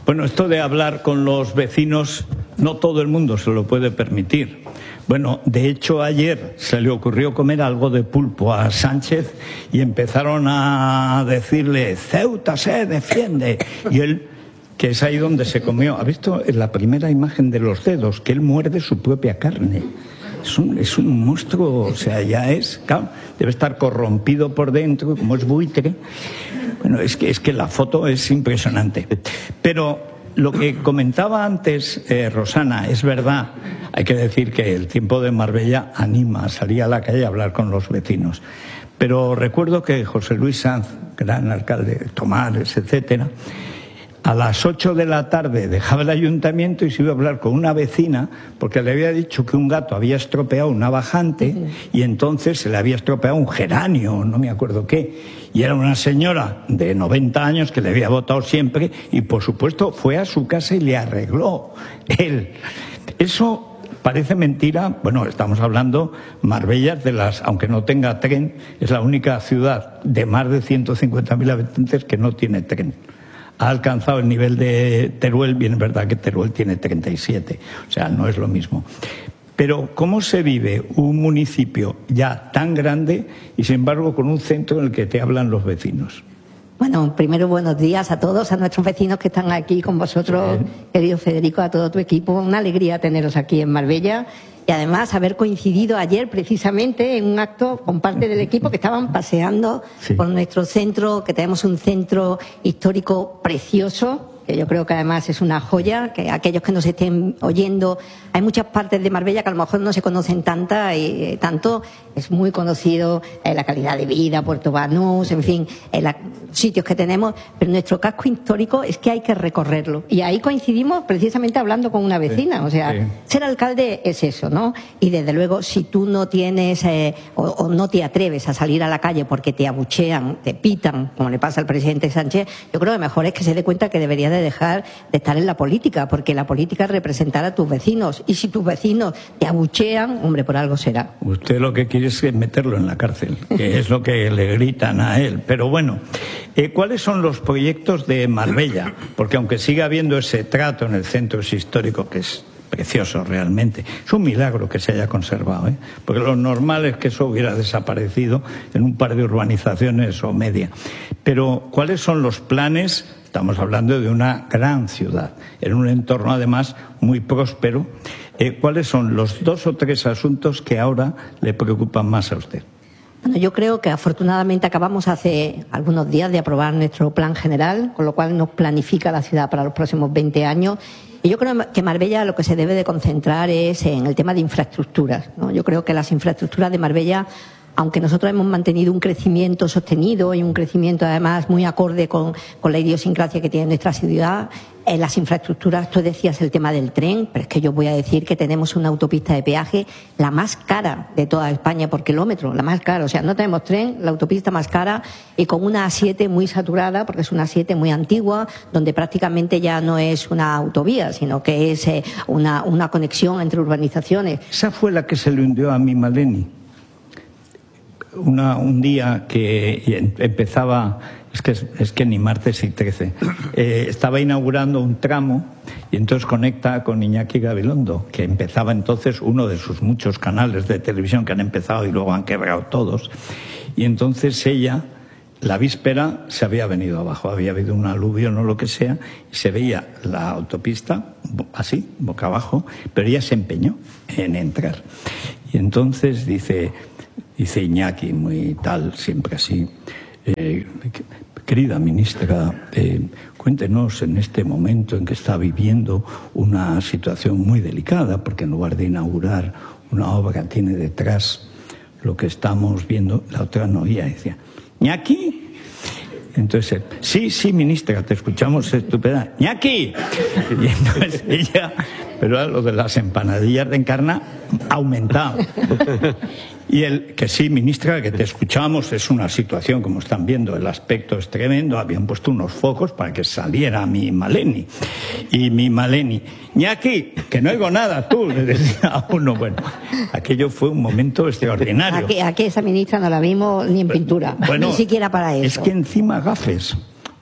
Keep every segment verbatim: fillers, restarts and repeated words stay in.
Bueno, esto de hablar con los vecinos, no todo el mundo se lo puede permitir. Bueno, de hecho ayer se le ocurrió comer algo de pulpo a Sánchez y empezaron a decirle Ceuta se defiende, y él, que es ahí donde se comió, ¿ha visto la primera imagen de los dedos? Que él muerde su propia carne. Es un, es un monstruo, o sea, ya es, claro, debe estar corrompido por dentro, como es buitre. Bueno, es que, es que la foto es impresionante. Pero lo que comentaba antes eh, Rosana, es verdad, hay que decir que el tiempo de Marbella anima a salir a la calle a hablar con los vecinos. Pero recuerdo que José Luis Sanz, gran alcalde de Tomares, etcétera, a las ocho de la tarde dejaba el ayuntamiento y se iba a hablar con una vecina porque le había dicho que un gato había estropeado una bajante y entonces se le había estropeado un geranio, no me acuerdo qué. Y era una señora de noventa años que le había votado siempre y, por supuesto, fue a su casa y le arregló él. Eso parece mentira. Bueno, estamos hablando, Marbella, de las, aunque no tenga tren, es la única ciudad de más de ciento cincuenta mil habitantes que no tiene tren. Ha alcanzado el nivel de Teruel, bien es verdad que Teruel tiene treinta y siete, o sea, no es lo mismo. Pero ¿cómo se vive un municipio ya tan grande y, sin embargo, con un centro en el que te hablan los vecinos? Bueno, primero buenos días a todos, a nuestros vecinos que están aquí con vosotros, sí. Querido Federico, a todo tu equipo. Una alegría teneros aquí en Marbella. Y además haber coincidido ayer precisamente en un acto con parte del equipo que estaban paseando sí. por nuestro centro, que tenemos un centro histórico precioso, que yo creo que además es una joya, que aquellos que nos estén oyendo, hay muchas partes de Marbella que a lo mejor no se conocen tanta y eh, tanto, es muy conocido eh, la calidad de vida, Puerto Banús, en fin, eh, los sitios que tenemos, pero nuestro casco histórico es que hay que recorrerlo. Y ahí coincidimos precisamente hablando con una vecina, o sea, sí. ser alcalde es eso, ¿no? Y desde luego, si tú no tienes eh, o, o no te atreves a salir a la calle porque te abuchean, te pitan, como le pasa al presidente Sánchez, yo creo que mejor es que se dé cuenta que debería de dejar de estar en la política, porque la política es representar a tus vecinos, y si tus vecinos te abuchean, hombre, por algo será. Usted lo que quiere es meterlo en la cárcel, que es lo que le gritan a él. Pero bueno, eh, ¿cuáles son los proyectos de Marbella? Porque aunque siga habiendo ese trato en el centro histórico, que es precioso realmente, es un milagro que se haya conservado, ¿eh? Porque lo normal es que eso hubiera desaparecido en un par de urbanizaciones o media. Pero ¿cuáles son los planes? Estamos hablando de una gran ciudad, en un entorno además muy próspero. Eh, ¿Cuáles son los dos o tres asuntos que ahora le preocupan más a usted? Bueno, yo creo que afortunadamente acabamos hace algunos días de aprobar nuestro plan general, con lo cual nos planifica la ciudad para los próximos veinte años. Y yo creo que Marbella lo que se debe de concentrar es en el tema de infraestructuras, ¿no? Yo creo que las infraestructuras de Marbella, aunque nosotros hemos mantenido un crecimiento sostenido y un crecimiento además muy acorde con, con la idiosincrasia que tiene nuestra ciudad, en las infraestructuras, tú decías el tema del tren, pero es que yo voy a decir que tenemos una autopista de peaje la más cara de toda España por kilómetro, la más cara, o sea, no tenemos tren, la autopista más cara y con una A siete muy saturada, porque es una A siete muy antigua, donde prácticamente ya no es una autovía, sino que es eh, una, una conexión entre urbanizaciones. Esa fue la que se le hundió a mi Maleni. Una, un día que empezaba, es que, es que ni martes y trece, eh, estaba inaugurando un tramo y entonces conecta con Iñaki Gabilondo, que empezaba entonces uno de sus muchos canales de televisión que han empezado y luego han quebrado todos. Y entonces ella, la víspera, se había venido abajo, había habido un aluvión o lo que sea, y se veía la autopista así, boca abajo, pero ella se empeñó en entrar. Y entonces dice... Dice Iñaki, muy tal, siempre así, eh, querida ministra, eh, cuéntenos en este momento en que está viviendo una situación muy delicada, porque en lugar de inaugurar una obra tiene detrás lo que estamos viendo. La otra no oía, decía, Iñaki. Entonces, sí, sí, ministra, te escuchamos estupenda. ¡Ñaki! Y entonces ella, pero lo de las empanadillas de Encarna ha aumentado. Y el que sí, ministra, que te escuchamos, es una situación, como están viendo, el aspecto es tremendo. Habían puesto unos focos para que saliera mi Maleni. Y mi Maleni, Ñaki, que no oigo nada, tú, le decía a uno. Bueno, aquello fue un momento extraordinario. Aquí, aquí esa ministra no la vimos ni en pintura, bueno, ni siquiera para eso. Es que encima gafes. O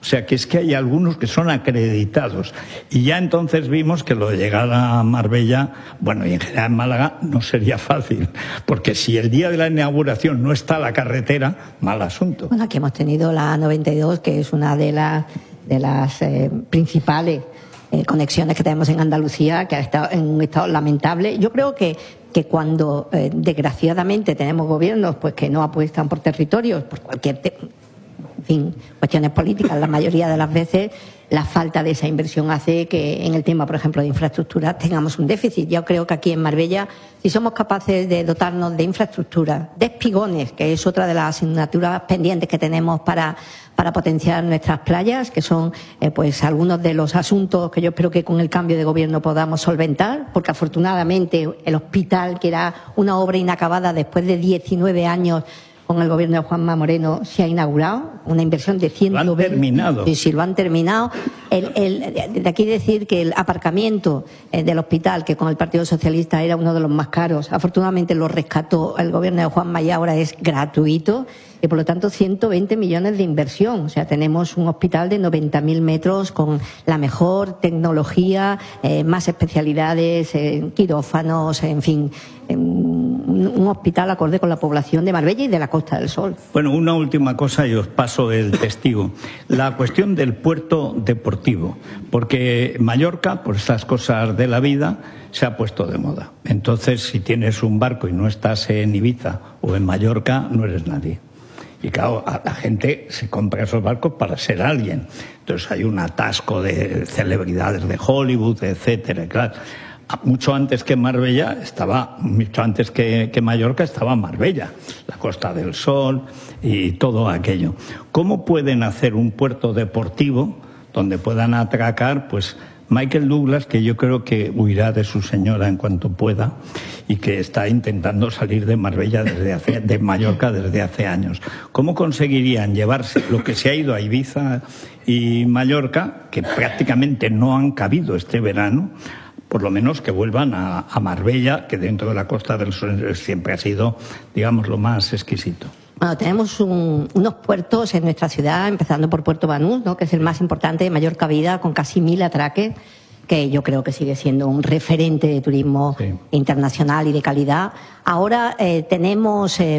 O sea, que es que hay algunos que son acreditados. Y ya entonces vimos que lo de llegar a Marbella, bueno, y en general en Málaga, no sería fácil. Porque si el día de la inauguración no está la carretera, mal asunto. Bueno, aquí hemos tenido la A noventa y dos, que es una de las, de las eh, principales eh, conexiones que tenemos en Andalucía, que ha estado en un estado lamentable. Yo creo que que cuando eh, desgraciadamente tenemos gobiernos pues que no apuestan por territorios, por cualquier te en fin, cuestiones políticas, la mayoría de las veces la falta de esa inversión hace que en el tema, por ejemplo, de infraestructura tengamos un déficit. Yo creo que aquí en Marbella, si somos capaces de dotarnos de infraestructura, de espigones, que es otra de las asignaturas pendientes que tenemos para, para potenciar nuestras playas, que son eh, pues algunos de los asuntos que yo espero que con el cambio de gobierno podamos solventar, porque afortunadamente el hospital, que era una obra inacabada después de diecinueve años, con el gobierno de Juanma Moreno se ha inaugurado, una inversión de ciento veinte. Lo han terminado. Sí, sí, lo han terminado. El, el, de aquí decir que el aparcamiento eh, del hospital, que con el Partido Socialista era uno de los más caros, afortunadamente lo rescató el gobierno de Juanma y ahora es gratuito. Y por lo tanto ciento veinte millones de inversión. O sea, tenemos un hospital de noventa mil metros con la mejor tecnología, eh, más especialidades, eh, quirófanos, en fin, eh, un hospital acorde con la población de Marbella y de la Costa del Sol. Bueno, una última cosa y os paso el testigo. La cuestión del puerto deportivo, porque Mallorca, por estas cosas de la vida, se ha puesto de moda. Entonces, si tienes un barco y no estás en Ibiza o en Mallorca, no eres nadie. Y claro, la gente se compra esos barcos para ser alguien. Entonces hay un atasco de celebridades de Hollywood, etcétera. Claro, mucho antes que Marbella estaba, mucho antes que, que Mallorca estaba Marbella, la Costa del Sol y todo aquello. ¿Cómo pueden hacer un puerto deportivo donde puedan atracar, pues, Michael Douglas, que yo creo que huirá de su señora en cuanto pueda y que está intentando salir de Marbella desde hace, de Mallorca desde hace años? ¿Cómo conseguirían llevarse lo que se ha ido a Ibiza y Mallorca, que prácticamente no han cabido este verano, por lo menos que vuelvan a, a Marbella, que dentro de la Costa del Sol siempre ha sido, digamos, lo más exquisito? Bueno, tenemos un, unos puertos en nuestra ciudad, empezando por Puerto Banús, ¿no?, que es el más importante, de mayor cabida, con casi mil atraques, que yo creo que sigue siendo un referente de turismo sí. internacional y de calidad. Ahora eh, tenemos eh,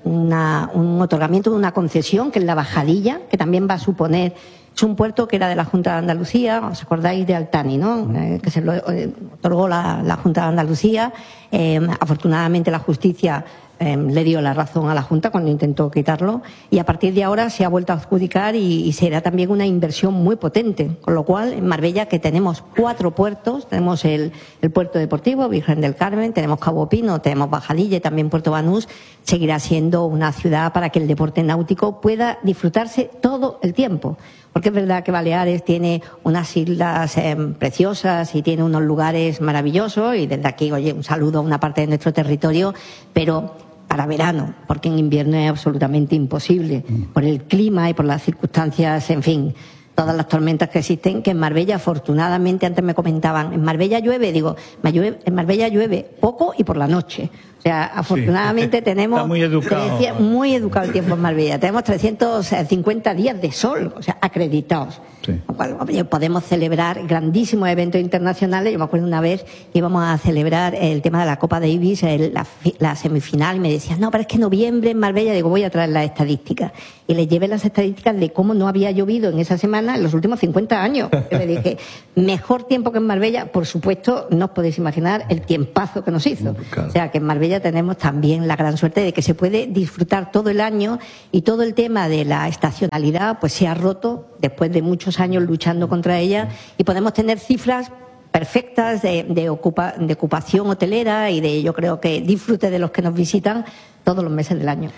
una, un otorgamiento de una concesión, que es la Bajadilla, que también va a suponer... Es un puerto que era de la Junta de Andalucía, ¿os acordáis de Altani, no? Eh, que se lo eh, otorgó la, la Junta de Andalucía. Eh, afortunadamente la justicia eh, le dio la razón a la Junta cuando intentó quitarlo, y a partir de ahora se ha vuelto a adjudicar y, y será también una inversión muy potente. Con lo cual, en Marbella, que tenemos cuatro puertos, tenemos el, el puerto deportivo, Virgen del Carmen, tenemos Cabo Pino, tenemos Bajadilla y también Puerto Banús, seguirá siendo una ciudad para que el deporte náutico pueda disfrutarse todo el tiempo. Porque es verdad que Baleares tiene unas islas eh, preciosas y tiene unos lugares maravillosos, y desde aquí, oye, un saludo a una parte de nuestro territorio, pero para verano, porque en invierno es absolutamente imposible, por el clima y por las circunstancias, en fin, todas las tormentas que existen, que en Marbella, afortunadamente, antes me comentaban, en Marbella llueve, digo, en Marbella llueve poco y por la noche. O sea, afortunadamente sí. tenemos muy educado. muy educado el tiempo en Marbella. Tenemos trescientos cincuenta días de sol, o sea, acreditados. Sí. Podemos celebrar grandísimos eventos internacionales. Yo me acuerdo una vez que íbamos a celebrar el tema de la Copa Davis, el, la, la semifinal, y me decían, no, pero es que noviembre en Marbella. Digo, voy a traer las estadísticas. Y les llevé las estadísticas de cómo no había llovido en esa semana en los últimos cincuenta años. Y le dije, mejor tiempo que en Marbella, por supuesto, no os podéis imaginar el tiempazo que nos hizo. Claro. O sea, que en Marbella tenemos también la gran suerte de que se puede disfrutar todo el año, y todo el tema de la estacionalidad pues se ha roto después de muchos años luchando contra ella, y podemos tener cifras perfectas de, de, ocupa, de ocupación hotelera y de, yo creo que, disfrute de los que nos visitan todos los meses del año.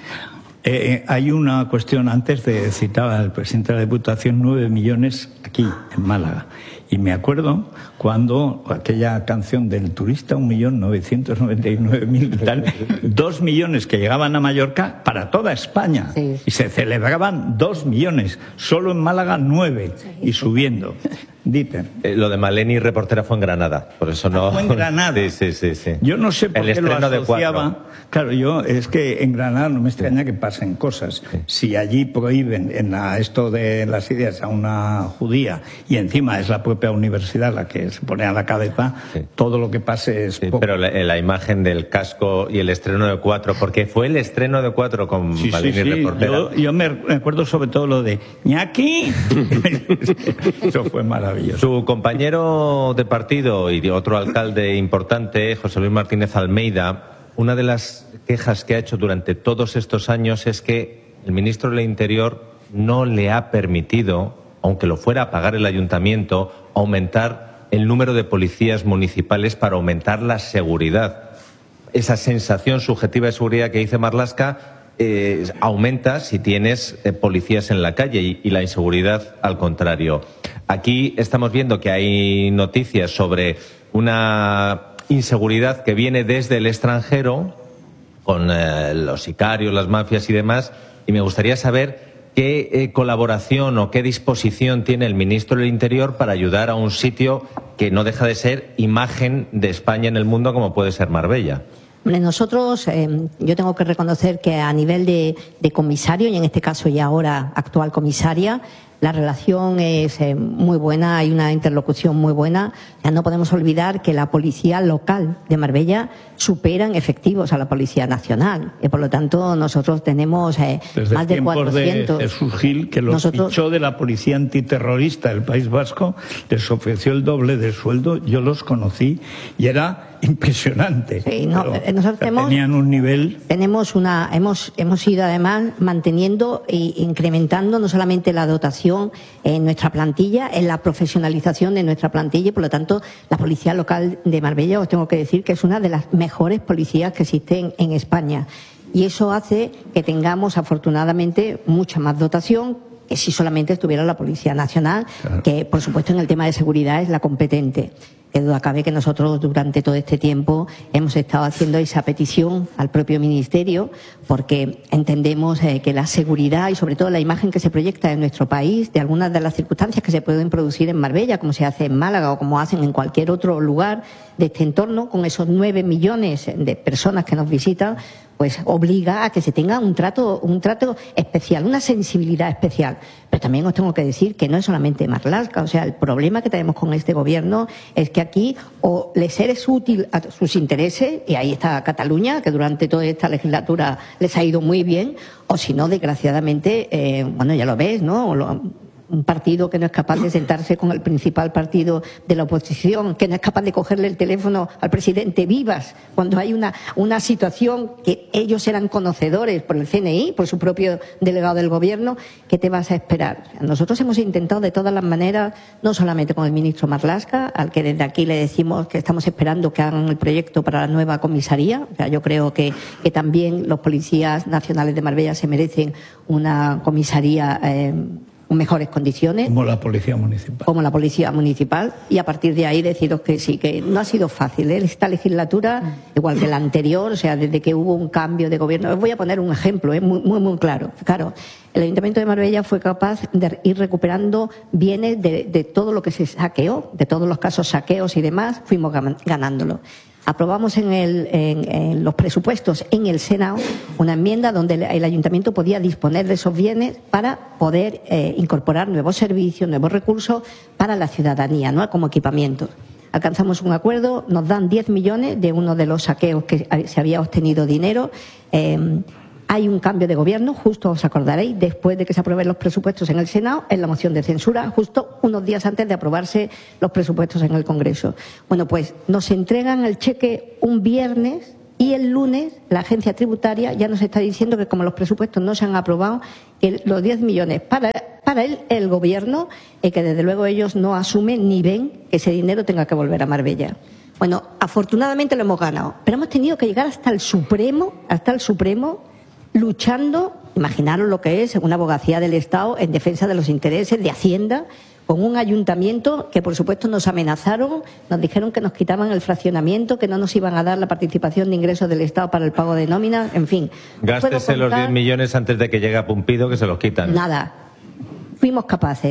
Eh, hay una cuestión, antes de citar al presidente de la Diputación, nueve millones aquí, en Málaga. Y me acuerdo cuando aquella canción del turista, un millón novecientos noventa y nueve mil, tal, dos millones que llegaban a Mallorca para toda España. Sí. Y se celebraban dos millones, solo en Málaga nueve, sí. y subiendo. Dite. Eh, lo de Maleni, reportera, fue en Granada, por eso no... Ah, fue en Granada. Sí, sí, sí, sí. Yo no sé por el qué lo asociaba. de Claro, yo es que en Granada no me extraña sí. que pasen cosas. Sí. Si allí prohíben en la, esto de las ideas a una judía y encima es la propia universidad la que se pone a la cabeza, sí. todo lo que pase es sí, poco. Pero la, la imagen del casco y el estreno de Cuatro, porque fue el estreno de Cuatro con sí, Maleni, sí, sí. reportera. Yo, yo me acuerdo sobre todo lo de ñaki. Eso fue maravilloso. Su compañero de partido y de otro alcalde importante, José Luis Martínez Almeida, una de las quejas que ha hecho durante todos estos años es que el ministro del Interior no le ha permitido, aunque lo fuera a pagar el ayuntamiento, aumentar el número de policías municipales para aumentar la seguridad. Esa sensación subjetiva de seguridad que dice Marlaska eh, aumenta si tienes eh, policías en la calle y, y la inseguridad al contrario. Aquí estamos viendo que hay noticias sobre una inseguridad que viene desde el extranjero, con eh, los sicarios, las mafias y demás, y me gustaría saber qué eh, colaboración o qué disposición tiene el ministro del Interior para ayudar a un sitio que no deja de ser imagen de España en el mundo, como puede ser Marbella. Nosotros, eh, yo tengo que reconocer que a nivel de, de comisario, y en este caso y ahora actual comisaria, la relación es eh, muy buena, hay una interlocución muy buena. Ya no podemos olvidar que la policía local de Marbella supera en efectivos a la policía nacional. Y por lo tanto, nosotros tenemos eh, más de cuatrocientos. De Jesús Gil, que los nosotros... fichó de la policía antiterrorista del País Vasco, les ofreció el doble de sueldo. Yo los conocí y era impresionante. Sí, no, nosotros tenemos, tenían un nivel. Tenemos una, hemos, hemos ido además manteniendo e incrementando no solamente la dotación en nuestra plantilla, en la profesionalización de nuestra plantilla, y por lo tanto la policía local de Marbella, os tengo que decir que es una de las mejores policías que existen en España, y eso hace que tengamos afortunadamente mucha más dotación que si solamente estuviera la Policía Nacional, claro. que por supuesto en el tema de seguridad es la competente. Que duda cabe que nosotros durante todo este tiempo hemos estado haciendo esa petición al propio Ministerio, porque entendemos eh, que la seguridad y sobre todo la imagen que se proyecta en nuestro país de algunas de las circunstancias que se pueden producir en Marbella, como se hace en Málaga o como hacen en cualquier otro lugar de este entorno, con esos nueve millones de personas que nos visitan, pues obliga a que se tenga un trato, un trato especial, una sensibilidad especial. Pero también os tengo que decir que no es solamente Marlaska, o sea, el problema que tenemos con este gobierno es que aquí o les eres útil a sus intereses, y ahí está Cataluña, que durante toda esta legislatura les ha ido muy bien, o si no, desgraciadamente, eh, bueno, ya lo ves, ¿no? Lo, un partido que no es capaz de sentarse con el principal partido de la oposición, que no es capaz de cogerle el teléfono al presidente Vivas, cuando hay una, una situación que ellos eran conocedores por el C N I, por su propio delegado del Gobierno. ¿Qué te vas a esperar? Nosotros hemos intentado de todas las maneras, no solamente con el ministro Marlaska, al que desde aquí le decimos que estamos esperando que hagan el proyecto para la nueva comisaría. O sea, yo creo que, que también los policías nacionales de Marbella se merecen una comisaría eh, con mejores condiciones. Como la policía municipal. Como la policía municipal. Y a partir de ahí deciros que sí, que no ha sido fácil, ¿eh? Esta legislatura, igual que la anterior, o sea, desde que hubo un cambio de gobierno. Os voy a poner un ejemplo, ¿eh? muy, muy, muy claro. Claro, el Ayuntamiento de Marbella fue capaz de ir recuperando bienes de, de todo lo que se saqueó, de todos los casos saqueos y demás, fuimos ganándolo. Aprobamos en, el, en, en los presupuestos en el Senado una enmienda donde el, el Ayuntamiento podía disponer de esos bienes para poder eh, incorporar nuevos servicios, nuevos recursos para la ciudadanía, ¿no? Como equipamiento. Alcanzamos un acuerdo, nos dan diez millones de uno de los saqueos que se había obtenido dinero. Eh, Hay un cambio de gobierno, justo os acordaréis, después de que se aprueben los presupuestos en el Senado, en la moción de censura, justo unos días antes de aprobarse los presupuestos en el Congreso. Bueno, pues nos entregan el cheque un viernes y el lunes la agencia tributaria ya nos está diciendo que como los presupuestos no se han aprobado, que los diez millones para, para el, el Gobierno, y que desde luego ellos no asumen ni ven que ese dinero tenga que volver a Marbella. Bueno, afortunadamente lo hemos ganado, pero hemos tenido que llegar hasta el Supremo, hasta el Supremo, luchando, imaginaros lo que es una abogacía del Estado en defensa de los intereses de Hacienda, con un ayuntamiento que por supuesto nos amenazaron, nos dijeron que nos quitaban el fraccionamiento, que no nos iban a dar la participación de ingresos del Estado para el pago de nóminas, en fin. Gástese los diez millones antes de que llegue a Pumpido, que se los quitan. Nada, fuimos capaces.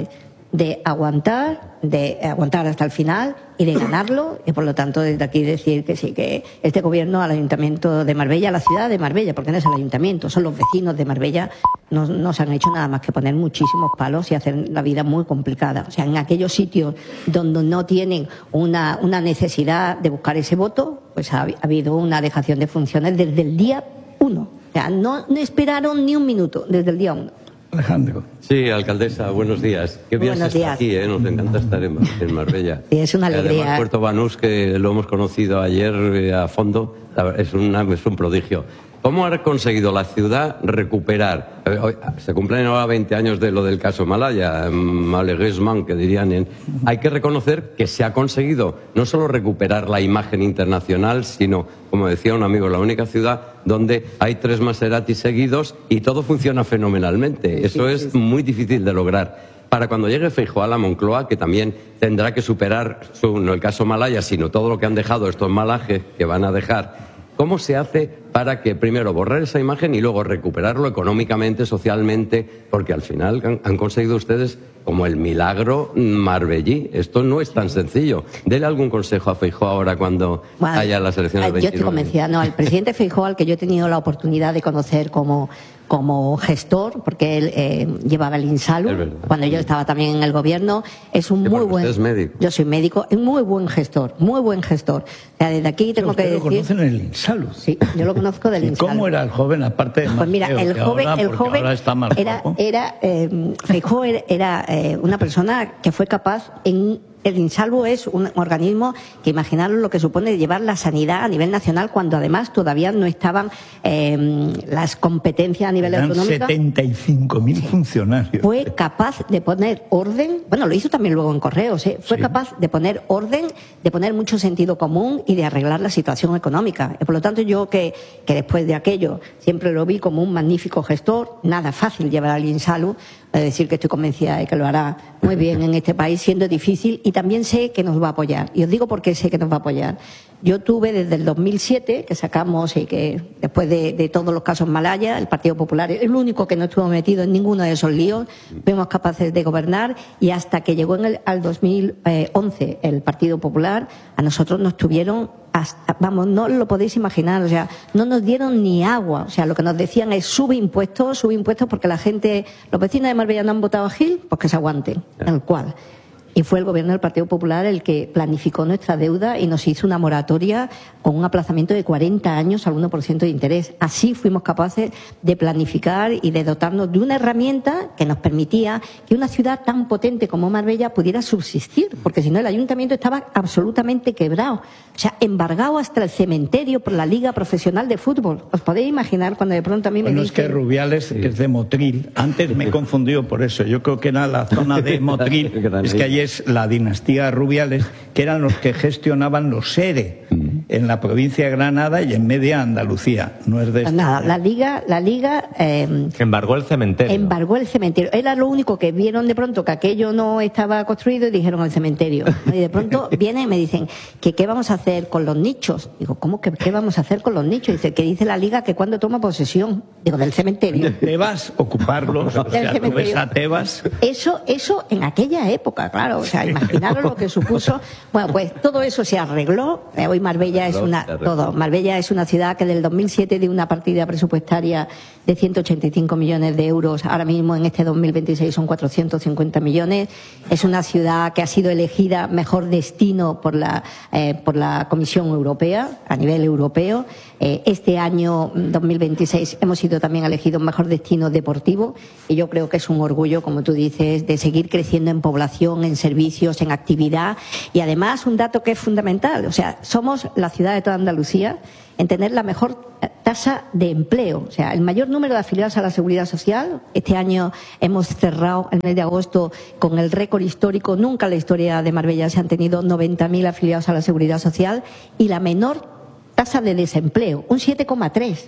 de aguantar, de aguantar hasta el final y de ganarlo, y por lo tanto desde aquí decir que sí, que este gobierno al Ayuntamiento de Marbella, a la ciudad de Marbella, porque no es el Ayuntamiento, son los vecinos de Marbella, no nos han hecho nada más que poner muchísimos palos y hacer la vida muy complicada. O sea, en aquellos sitios donde no tienen una, una necesidad de buscar ese voto, pues ha, ha habido una dejación de funciones desde el día uno. O sea, no, no esperaron ni un minuto desde el día uno. Alejandro. Sí, alcaldesa, buenos días. Qué bien se está aquí, ¿eh? Nos encanta estar en, en Marbella. Sí, es una alegría. Además, Puerto Banús, que lo hemos conocido ayer eh, a fondo, es, una, es un prodigio. ¿Cómo ha conseguido la ciudad recuperar? Hoy, se cumplen ahora veinte años de lo del caso Malaya, malheureusement, que dirían. En, hay que reconocer que se ha conseguido no solo recuperar la imagen internacional, sino, como decía un amigo, la única ciudad donde hay tres Maserati seguidos y todo funciona fenomenalmente. Eso es muy difícil de lograr. Para cuando llegue Feijóo a la Moncloa, que también tendrá que superar su, no el caso Malaya, sino todo lo que han dejado estos malajes que van a dejar. ¿Cómo se hace para que, primero, borrar esa imagen y luego recuperarlo económicamente, socialmente? Porque al final han, han conseguido ustedes como el milagro marbellí. Esto no es tan sencillo. Dele algún consejo a Feijóo ahora cuando bueno, haya las elecciones del veintinueve. Yo estoy convencida. No, el presidente Feijóo, al que yo he tenido la oportunidad de conocer como, como gestor, porque él eh, llevaba el INSALU, cuando yo estaba también en el gobierno, es un sí, muy buen... Usted es médico. Yo soy médico, es muy buen gestor, muy buen gestor. O sea, desde aquí tengo que decir... ¿Lo conocen en el INSALU? Sí, yo lo conozco del ¿Y INSALU. cómo era el joven, aparte de más Pues mira, feo, el joven, ahora, el joven ahora está más era, guapo? era eh, Feijóo era, era eh, una persona que fue capaz en el INSALU es un organismo que imaginaros lo que supone llevar la sanidad a nivel nacional cuando además todavía no estaban eh, las competencias a nivel autonómico. setenta y cinco mil sí. funcionarios. Fue capaz de poner orden, bueno, lo hizo también luego en Correos, ¿eh? fue sí. capaz de poner orden, de poner mucho sentido común y de arreglar la situación económica. Y por lo tanto yo que, que después de aquello siempre lo vi como un magnífico gestor, nada fácil llevar al INSALU, es decir, que estoy convencida de que lo hará muy bien en este país, siendo difícil, y también sé que nos va a apoyar. Y os digo por qué sé que nos va a apoyar. Yo tuve desde el dos mil siete, que sacamos y que después de, de todos los casos Malaya, el Partido Popular es el único que no estuvo metido en ninguno de esos líos, fuimos capaces de gobernar y hasta que llegó en el, al dos mil once el Partido Popular, a nosotros nos tuvieron hasta, vamos, no lo podéis imaginar, o sea, no nos dieron ni agua, o sea, lo que nos decían es sube impuestos, sube impuestos porque la gente, los vecinos de Marbella no han votado a Gil, pues que se aguanten, tal cual. Y fue el gobierno del Partido Popular el que planificó nuestra deuda y nos hizo una moratoria con un aplazamiento de cuarenta años al uno por ciento de interés. Así fuimos capaces de planificar y de dotarnos de una herramienta que nos permitía que una ciudad tan potente como Marbella pudiera subsistir, porque si no el ayuntamiento estaba absolutamente quebrado. O sea, embargado hasta el cementerio por la Liga Profesional de Fútbol. ¿Os podéis imaginar cuando de pronto a mí me bueno, dicen... es que Rubiales sí. es de Motril. Antes me he confundido por eso. Yo creo que era la zona de Motril. Es que allí es la dinastía Rubiales, que eran los que gestionaban los SERE en la provincia de Granada y en media Andalucía. No es de pues nada, la Liga, la Liga eh, embargó el cementerio. Embargó el cementerio. Era lo único que vieron de pronto que aquello no estaba construido y dijeron el cementerio. Y de pronto vienen y me dicen que qué vamos a hacer con los nichos. Digo, ¿cómo que qué vamos a hacer con los nichos? Dice que dice la Liga que cuando toma posesión. Digo, del cementerio. Tebas, ocuparlos. O sea, tú ves a Tebas. Eso, eso en aquella época, claro. O sea, imaginaros lo que supuso. Bueno, pues todo eso se arregló. Hoy Marbella es una todo. Marbella es una ciudad que del dos mil siete dio una partida presupuestaria de ciento ochenta y cinco millones de euros. Ahora mismo en este dos mil veintiséis son cuatrocientos cincuenta millones. Es una ciudad que ha sido elegida mejor destino por la eh, por la Comisión Europea a nivel europeo. Eh, este año dos mil veintiséis hemos sido también elegidos mejor destino deportivo y yo creo que es un orgullo, como tú dices, de seguir creciendo en población, en servicios, en actividad y además un dato que es fundamental. O sea, somos la ciudad de toda Andalucía en tener la mejor tasa de empleo, o sea, el mayor número de afiliados a la Seguridad Social. Este año hemos cerrado el mes de agosto con el récord histórico. Nunca en la historia de Marbella se han tenido noventa mil afiliados a la Seguridad Social y la menor tasa de desempleo, un siete coma tres.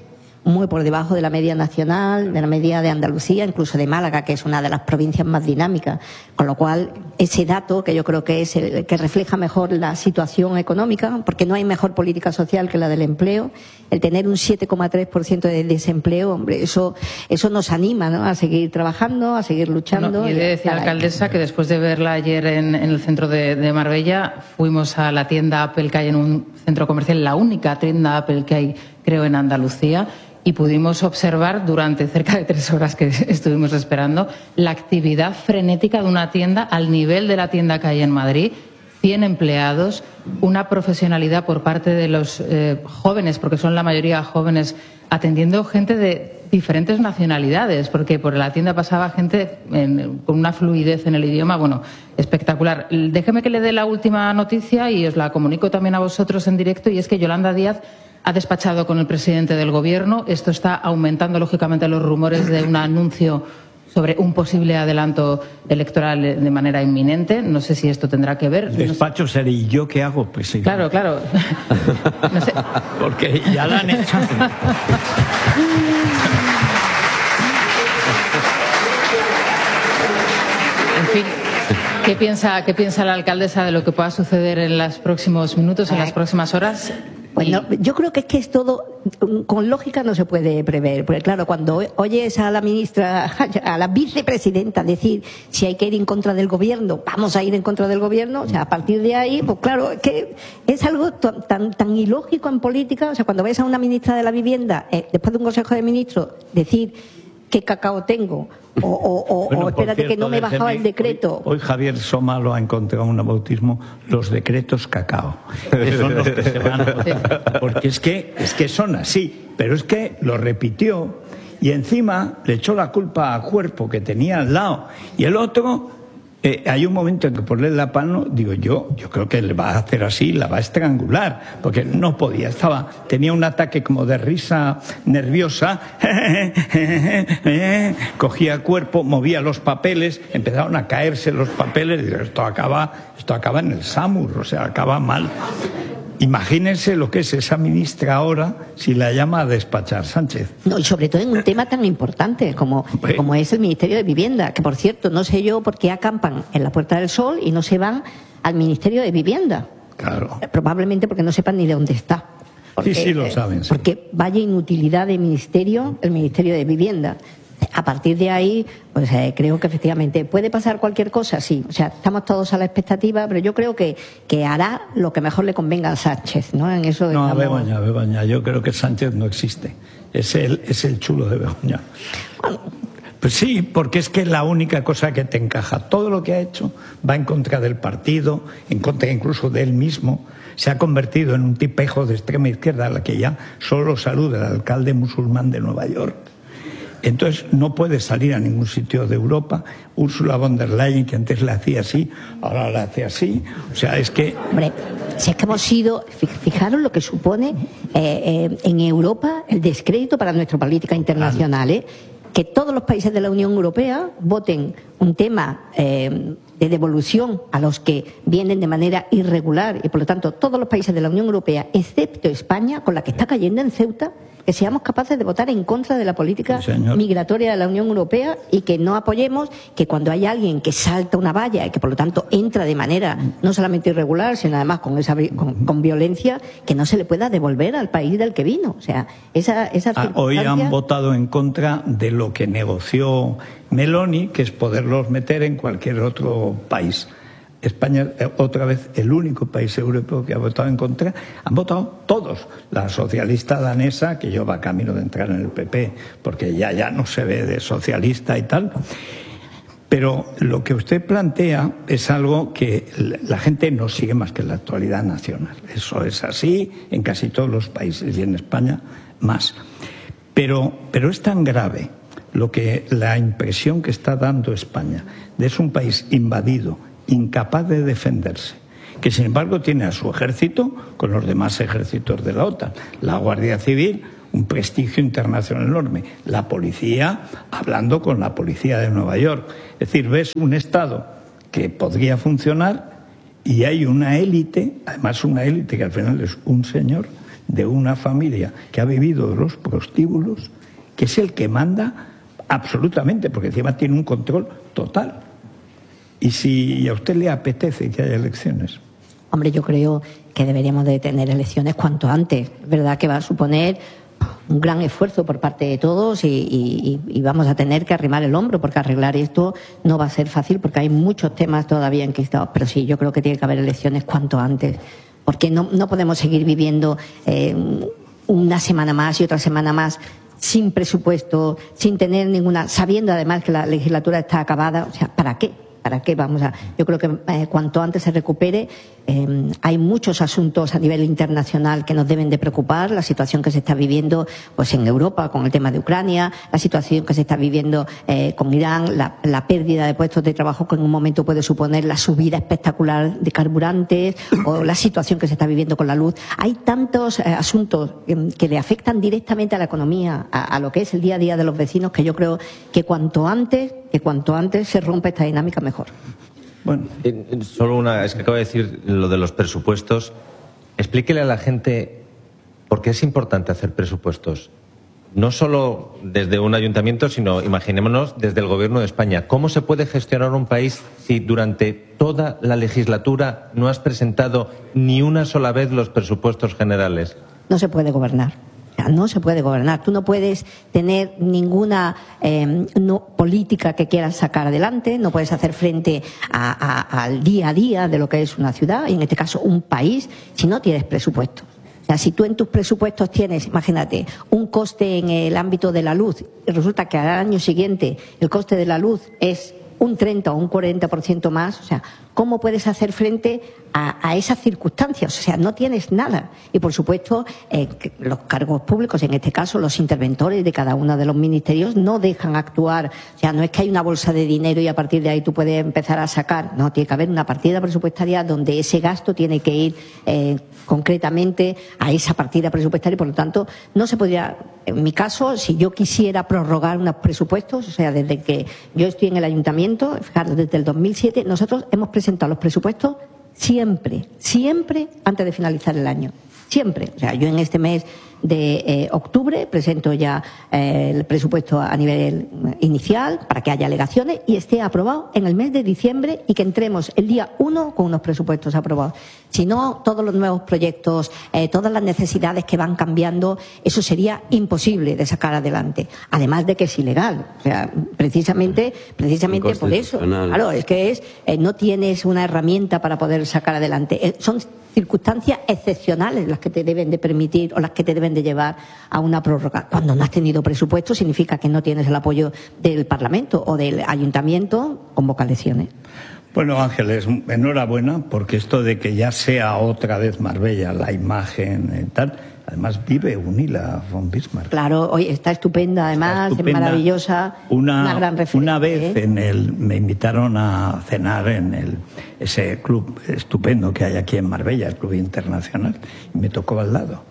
muy por debajo de la media nacional, de la media de Andalucía, incluso de Málaga, que es una de las provincias más dinámicas. Con lo cual, ese dato, que yo creo que es el que refleja mejor la situación económica, porque no hay mejor política social que la del empleo, el tener un siete coma tres por ciento de desempleo, hombre, eso eso nos anima, ¿no?, a seguir trabajando, a seguir luchando. Bueno, y he de decir, alcaldesa, que después de verla ayer en, en el centro de, de Marbella, fuimos a la tienda Apple que hay en un centro comercial, la única tienda Apple que hay, creo, en Andalucía, y pudimos observar durante cerca de tres horas que estuvimos esperando la actividad frenética de una tienda al nivel de la tienda que hay en Madrid, cien empleados, una profesionalidad por parte de los eh, jóvenes, porque son la mayoría jóvenes, atendiendo gente de diferentes nacionalidades, porque por la tienda pasaba gente en, con una fluidez en el idioma, bueno, espectacular. Déjeme que le dé la última noticia y os la comunico también a vosotros en directo, y es que Yolanda Díaz ha despachado con el presidente del Gobierno. Esto está aumentando, lógicamente, los rumores de un anuncio sobre un posible adelanto electoral de manera inminente. No sé si esto tendrá que ver. El despacho seré y yo qué hago, presidente. Claro, claro. No sé. Porque ya la han hecho. En fin, ¿qué piensa, qué piensa la alcaldesa de lo que pueda suceder en los próximos minutos, en las próximas horas? Bueno, yo creo que es que es todo, con lógica no se puede prever, porque claro, cuando oyes a la ministra, a la vicepresidenta decir si hay que ir en contra del gobierno, vamos a ir en contra del gobierno, o sea, a partir de ahí, pues claro, es que es algo tan, tan ilógico en política. O sea, cuando ves a una ministra de la Vivienda, eh, después de un Consejo de Ministros, decir qué cacao tengo, o, o, o, bueno, o espérate cierto, que no me bajaba el decreto. Hoy, hoy Javier Soma lo ha encontrado en un bautismo, los decretos cacao. Que son los que se van a votar. Porque es que, es que son así, pero es que lo repitió y encima le echó la culpa a Cuerpo, que tenía al lado, y el otro... Eh, hay un momento en que por leer la mano, digo yo, yo creo que le va a hacer así, la va a estrangular, porque no podía, estaba, tenía un ataque como de risa nerviosa, cogía Cuerpo, movía los papeles, empezaron a caerse los papeles, y digo, esto acaba, esto acaba en el SAMUR, o sea, acaba mal. Imagínense lo que es esa ministra ahora si la llama a despachar Sánchez. No, y sobre todo en un tema tan importante como, como es el Ministerio de Vivienda, que por cierto, no sé yo por qué acampan en la Puerta del Sol y no se van al Ministerio de Vivienda. Claro. Probablemente porque no sepan ni de dónde está. Porque, sí, sí lo saben. Sí. Porque vaya inutilidad de ministerio el Ministerio de Vivienda. A partir de ahí, pues eh, creo que efectivamente puede pasar cualquier cosa, sí. O sea, estamos todos a la expectativa, pero yo creo que, que hará lo que mejor le convenga a Sánchez, ¿no? En eso no, estamos... a Begoña, Begoña. Yo creo que Sánchez no existe. Es el, es el chulo de Begoña. Bueno, pues sí, porque es que es la única cosa que te encaja. Todo lo que ha hecho va en contra del partido, en contra incluso de él mismo. Se ha convertido en un tipejo de extrema izquierda a la que ya solo saluda el alcalde musulmán de Nueva York. Entonces no puede salir a ningún sitio de Europa. Ursula von der Leyen, que antes le hacía así, ahora le hace así. O sea, es que... Hombre, si es que hemos sido... Fijaros lo que supone eh, eh, en Europa el descrédito para nuestra política internacional, ¿eh? Que todos los países de la Unión Europea voten un tema eh, de devolución a los que vienen de manera irregular, y por lo tanto todos los países de la Unión Europea, excepto España, con la que está cayendo en Ceuta, que seamos capaces de votar en contra de la política sí, migratoria de la Unión Europea, y que no apoyemos que cuando hay alguien que salta una valla y que por lo tanto entra de manera no solamente irregular, sino además con esa con, con violencia, que no se le pueda devolver al país del que vino. O sea, esa, esa ah, hoy han votado en contra de lo que negoció Meloni, que es poderlos meter en cualquier otro país. España, otra vez, el único país europeo que ha votado en contra. Han votado todos. La socialista danesa, que yo va camino de entrar en el P P, porque ya, ya no se ve de socialista y tal. Pero lo que usted plantea es algo que la gente no sigue más que la actualidad nacional. Eso es así en casi todos los países, y en España más. Pero, pero es tan grave lo que la impresión que está dando España de es un país invadido, incapaz de defenderse, que sin embargo tiene a su ejército con los demás ejércitos de la OTAN, la Guardia Civil, un prestigio internacional enorme, la policía hablando con la policía de Nueva York. Es decir, ves un Estado que podría funcionar y hay una élite, además una élite que al final es un señor de una familia que ha vivido de los prostíbulos, que es el que manda absolutamente, porque encima tiene un control total. Y si a usted le apetece que haya elecciones... Hombre, yo creo que deberíamos de tener elecciones cuanto antes. Es verdad que va a suponer un gran esfuerzo por parte de todos y, y, y vamos a tener que arrimar el hombro, porque arreglar esto no va a ser fácil, porque hay muchos temas todavía enquistados. Pero sí, yo creo que tiene que haber elecciones cuanto antes, porque no, no podemos seguir viviendo eh, una semana más y otra semana más sin presupuesto, sin tener ninguna, sabiendo además que la legislatura está acabada. O sea, ¿para qué? ¿Para qué vamos a...? Yo creo que eh, cuanto antes se recupere, eh, hay muchos asuntos a nivel internacional que nos deben de preocupar, la situación que se está viviendo pues en Europa con el tema de Ucrania, la situación que se está viviendo eh, con Irán, la, la pérdida de puestos de trabajo que en un momento puede suponer la subida espectacular de carburantes o la situación que se está viviendo con la luz. Hay tantos eh, asuntos eh, que le afectan directamente a la economía, a, a lo que es el día a día de los vecinos, que yo creo que cuanto antes, que cuanto antes se rompa esta dinámica mejor. Bueno, eh, solo una, es que acabo de decir lo de los presupuestos. Explíquele a la gente por qué es importante hacer presupuestos. No solo desde un ayuntamiento, sino, imaginémonos, desde el Gobierno de España. ¿Cómo se puede gestionar un país si durante toda la legislatura no has presentado ni una sola vez los presupuestos generales? No se puede gobernar. No se puede gobernar. Tú no puedes tener ninguna eh, no, política que quieras sacar adelante, no puedes hacer frente a, a, al día a día de lo que es una ciudad, y en este caso un país, si no tienes presupuesto. O sea, si tú en tus presupuestos tienes, imagínate, un coste en el ámbito de la luz y resulta que al año siguiente el coste de la luz es un treinta o un cuarenta por ciento más, o sea, ¿cómo puedes hacer frente a, a esas circunstancias? O sea, no tienes nada. Y, por supuesto, eh, los cargos públicos, en este caso los interventores de cada uno de los ministerios, no dejan actuar. O sea, no es que hay una bolsa de dinero y a partir de ahí tú puedes empezar a sacar. No, tiene que haber una partida presupuestaria donde ese gasto tiene que ir eh, concretamente a esa partida presupuestaria y, por lo tanto, no se podría... En mi caso, si yo quisiera prorrogar unos presupuestos, o sea, desde que yo estoy en el ayuntamiento, fijaros, desde el dos mil siete, nosotros hemos presentado los presupuestos siempre, siempre antes de finalizar el año. Siempre. O sea, yo en este mes de eh, octubre presento ya eh, el presupuesto a nivel inicial para que haya alegaciones y esté aprobado en el mes de diciembre y que entremos el día uno con unos presupuestos aprobados. Si no, todos los nuevos proyectos, eh, todas las necesidades que van cambiando, eso sería imposible de sacar adelante. Además de que es ilegal. O sea, precisamente, precisamente por eso. Claro, es que es, eh, no tienes una herramienta para poder sacar adelante. Eh, son circunstancias excepcionales las que te deben de permitir o las que te deben de llevar a una prórroga. Cuando no has tenido presupuesto significa que no tienes el apoyo del Parlamento o del Ayuntamiento, convoca elecciones. Bueno, Ángeles, enhorabuena, porque esto de que ya sea otra vez Marbella la imagen y tal, además vive Unila von Bismarck. Claro, hoy está estupenda, además, está estupenda. maravillosa, una, una gran referencia. Una vez en el, me invitaron a cenar en el, ese club estupendo que hay aquí en Marbella, el Club Internacional, y me tocó al lado.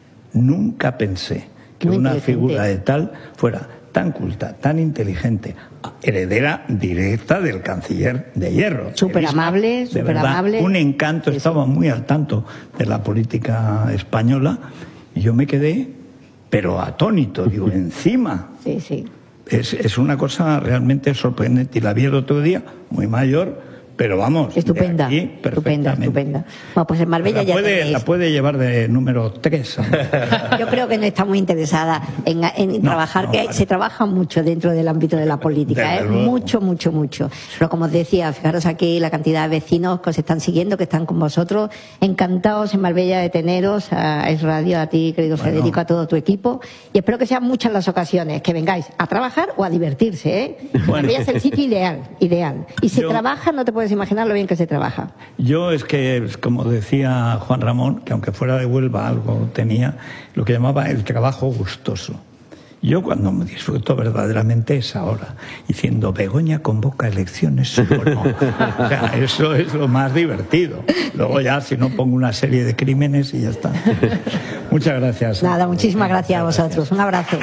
Nunca pensé que Muy una figura de tal fuera tan culta, tan inteligente, heredera directa del canciller de hierro. Súper amable, súper amable. Un encanto, sí, estaba sí. muy al tanto de la política española y yo me quedé, pero atónito, digo, encima. Sí, sí. Es, es una cosa realmente sorprendente y la vi el otro día, muy mayor. Pero vamos, estupenda, de aquí, estupenda, estupenda. Bueno, pues en Marbella la ya puede, tenéis. La puede llevar de número tres. Yo creo que no está muy interesada en, en no, trabajar, no, que vale. Se trabaja mucho dentro del ámbito de la política, ¿eh? Mucho, mucho, mucho. Pero como os decía, fijaros aquí la cantidad de vecinos que os están siguiendo, que están con vosotros. Encantados en Marbella de teneros, a Es Radio, a ti, querido bueno. Federico, a todo tu equipo. Y espero que sean muchas las ocasiones que vengáis a trabajar o a divertirse, ¿eh? Bueno. Marbella es el sitio ideal, ideal. Y si Yo... trabaja, no te puedes imaginar lo bien que se trabaja. Yo es que, como decía Juan Ramón, que aunque fuera de Huelva algo tenía, lo que llamaba el trabajo gustoso. Yo cuando me disfruto verdaderamente es ahora, diciendo Begoña convoca elecciones. Bueno, o sea, eso es lo más divertido. Luego ya si no pongo una serie de crímenes y ya está. Muchas gracias. Nada, muchísimas gracias a vosotros. Gracias. Un abrazo.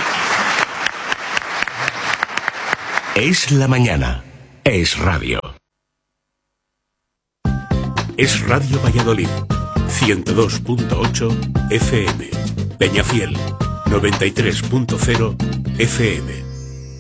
Es la mañana. Es radio. Es Radio Valladolid, ciento dos punto ocho F M. Peñafiel, noventa y tres punto cero F M.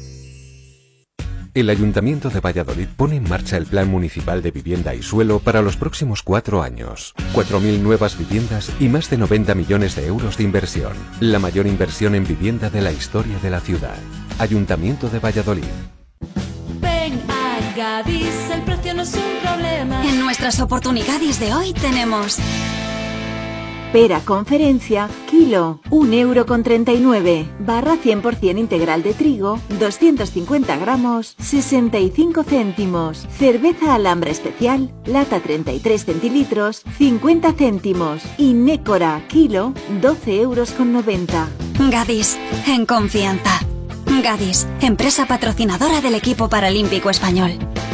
El Ayuntamiento de Valladolid pone en marcha el Plan Municipal de Vivienda y Suelo para los próximos cuatro años. cuatro mil nuevas viviendas y más de noventa millones de euros de inversión. La mayor inversión en vivienda de la historia de la ciudad. Ayuntamiento de Valladolid. Ven a Gadis, el precio no es un problema. En nuestras oportunidades de hoy tenemos... Pera conferencia, kilo, un euro con treinta y nueve. Barra cien por cien integral de trigo, doscientos cincuenta gramos, sesenta y cinco céntimos. Cerveza Alhambra especial, lata treinta y tres centilitros, cincuenta céntimos. Y Nécora, kilo, doce euros con noventa. Gadis, en confianza. Gadis, empresa patrocinadora del equipo paralímpico español.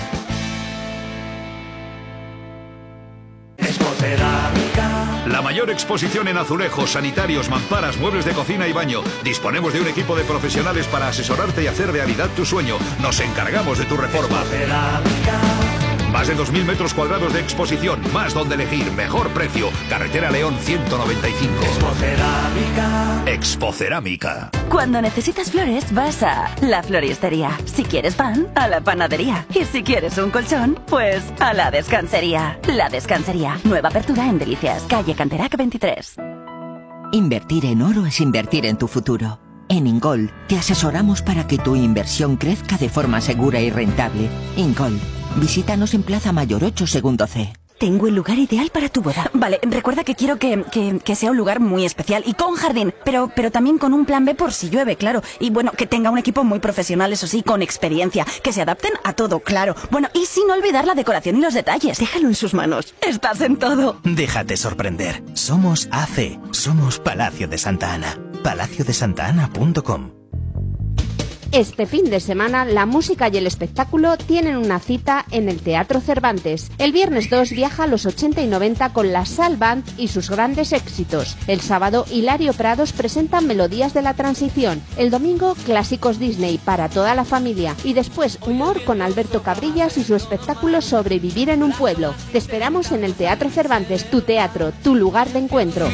La mayor exposición en azulejos, sanitarios, mamparas, muebles de cocina y baño. Disponemos de un equipo de profesionales para asesorarte y hacer realidad tu sueño. Nos encargamos de tu reforma. Más de dos mil metros cuadrados de exposición, más donde elegir, mejor precio. Carretera León ciento noventa y cinco. Expocerámica. Expocerámica. Cuando necesitas flores, vas a la floristería. Si quieres pan, a la panadería. Y si quieres un colchón, pues a la descansería. La Descansería. Nueva apertura en Delicias, calle Canterac veintitrés. Invertir en oro es invertir en tu futuro. En Ingol te asesoramos para que tu inversión crezca de forma segura y rentable. Ingol. Visítanos en Plaza Mayor ocho, segundo C. Tengo el lugar ideal para tu boda. Vale, recuerda que quiero que, que, que sea un lugar muy especial y con jardín, pero, pero también con un plan B por si llueve, claro. Y bueno, que tenga un equipo muy profesional, eso sí, con experiencia, que se adapten a todo, claro. Bueno, y sin olvidar la decoración y los detalles. Déjalo en sus manos. Estás en todo. Déjate sorprender. Somos A C. Somos Palacio de Santa Ana. palacio de santa ana punto com. Este fin de semana, la música y el espectáculo tienen una cita en el Teatro Cervantes. El viernes dos viaja a los ochenta y noventa con la Sal Band y sus grandes éxitos. El sábado, Hilario Prados presenta Melodías de la Transición. El domingo, clásicos Disney para toda la familia. Y después, humor con Alberto Cabrillas y su espectáculo Sobrevivir en un pueblo. Te esperamos en el Teatro Cervantes, tu teatro, tu lugar de encuentro.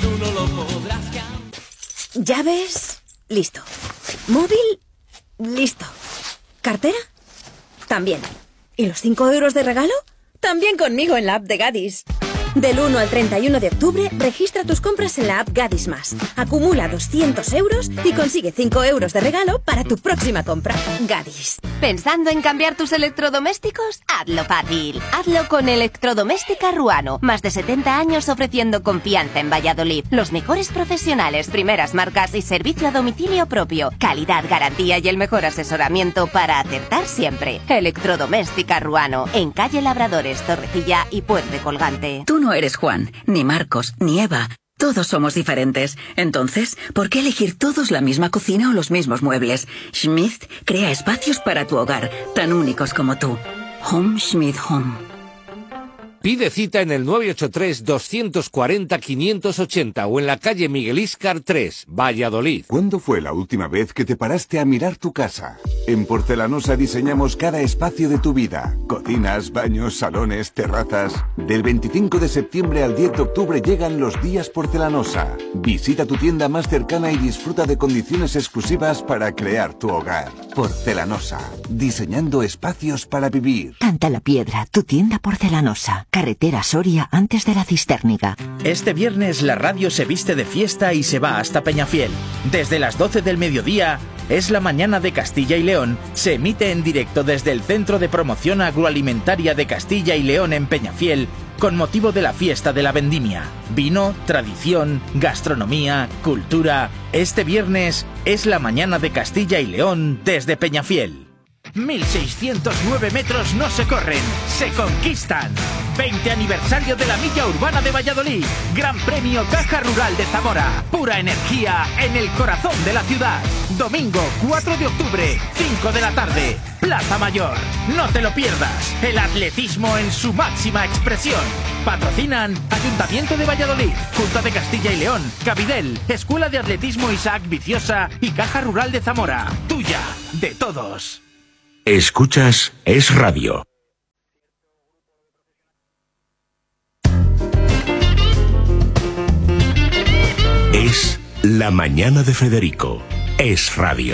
¿Llaves? Listo. ¿Móvil? Listo. ¿Cartera? También. ¿Y los cinco euros de regalo? También conmigo en la app de Gadis. Del uno al treinta y uno de octubre, registra tus compras en la app Gadis Más. Acumula doscientos euros y consigue cinco euros de regalo para tu próxima compra. Gadis. ¿Pensando en cambiar tus electrodomésticos? Hazlo fácil. Hazlo con Electrodoméstica Ruano. Más de setenta años ofreciendo confianza en Valladolid. Los mejores profesionales, primeras marcas y servicio a domicilio propio. Calidad, garantía y el mejor asesoramiento para acertar siempre. Electrodoméstica Ruano. En calle Labradores, Torrecilla y Puente Colgante. Tú no eres Juan, ni Marcos, ni Eva. Todos somos diferentes. Entonces, ¿por qué elegir todos la misma cocina o los mismos muebles? Schmidt crea espacios para tu hogar, tan únicos como tú. Home Schmidt Home. Pide cita en el nueve ocho tres, dos cuatro cero, cinco ochenta o en la calle Miguel Íscar tres, Valladolid. ¿Cuándo fue la última vez que te paraste a mirar tu casa? En Porcelanosa diseñamos cada espacio de tu vida. Cocinas, baños, salones, terrazas. Del veinticinco de septiembre al diez de octubre llegan los días Porcelanosa. Visita tu tienda más cercana y disfruta de condiciones exclusivas para crear tu hogar. Porcelanosa. Diseñando espacios para vivir. Canta la Piedra, tu tienda porcelanosa. Carretera Soria antes de la Cistérnica. Este viernes la radio se viste de fiesta y se va hasta Peñafiel. Desde las doce del mediodía, Es la Mañana de Castilla y León, se emite en directo desde el Centro de Promoción Agroalimentaria de Castilla y León en Peñafiel, con motivo de la fiesta de la vendimia. Vino, tradición, gastronomía, cultura. Este viernes es la Mañana de Castilla y León desde Peñafiel. mil seiscientos nueve metros no se corren, se conquistan. veinte aniversario de la Milla Urbana de Valladolid. Gran Premio Caja Rural de Zamora. Pura energía en el corazón de la ciudad. Domingo cuatro de octubre, cinco de la tarde. Plaza Mayor. No te lo pierdas. El atletismo en su máxima expresión. Patrocinan Ayuntamiento de Valladolid, Junta de Castilla y León, Cabidel, Escuela de Atletismo Isaac Viciosa y Caja Rural de Zamora. Tuya, de todos. Escuchas Es Radio. La mañana de Federico es radio.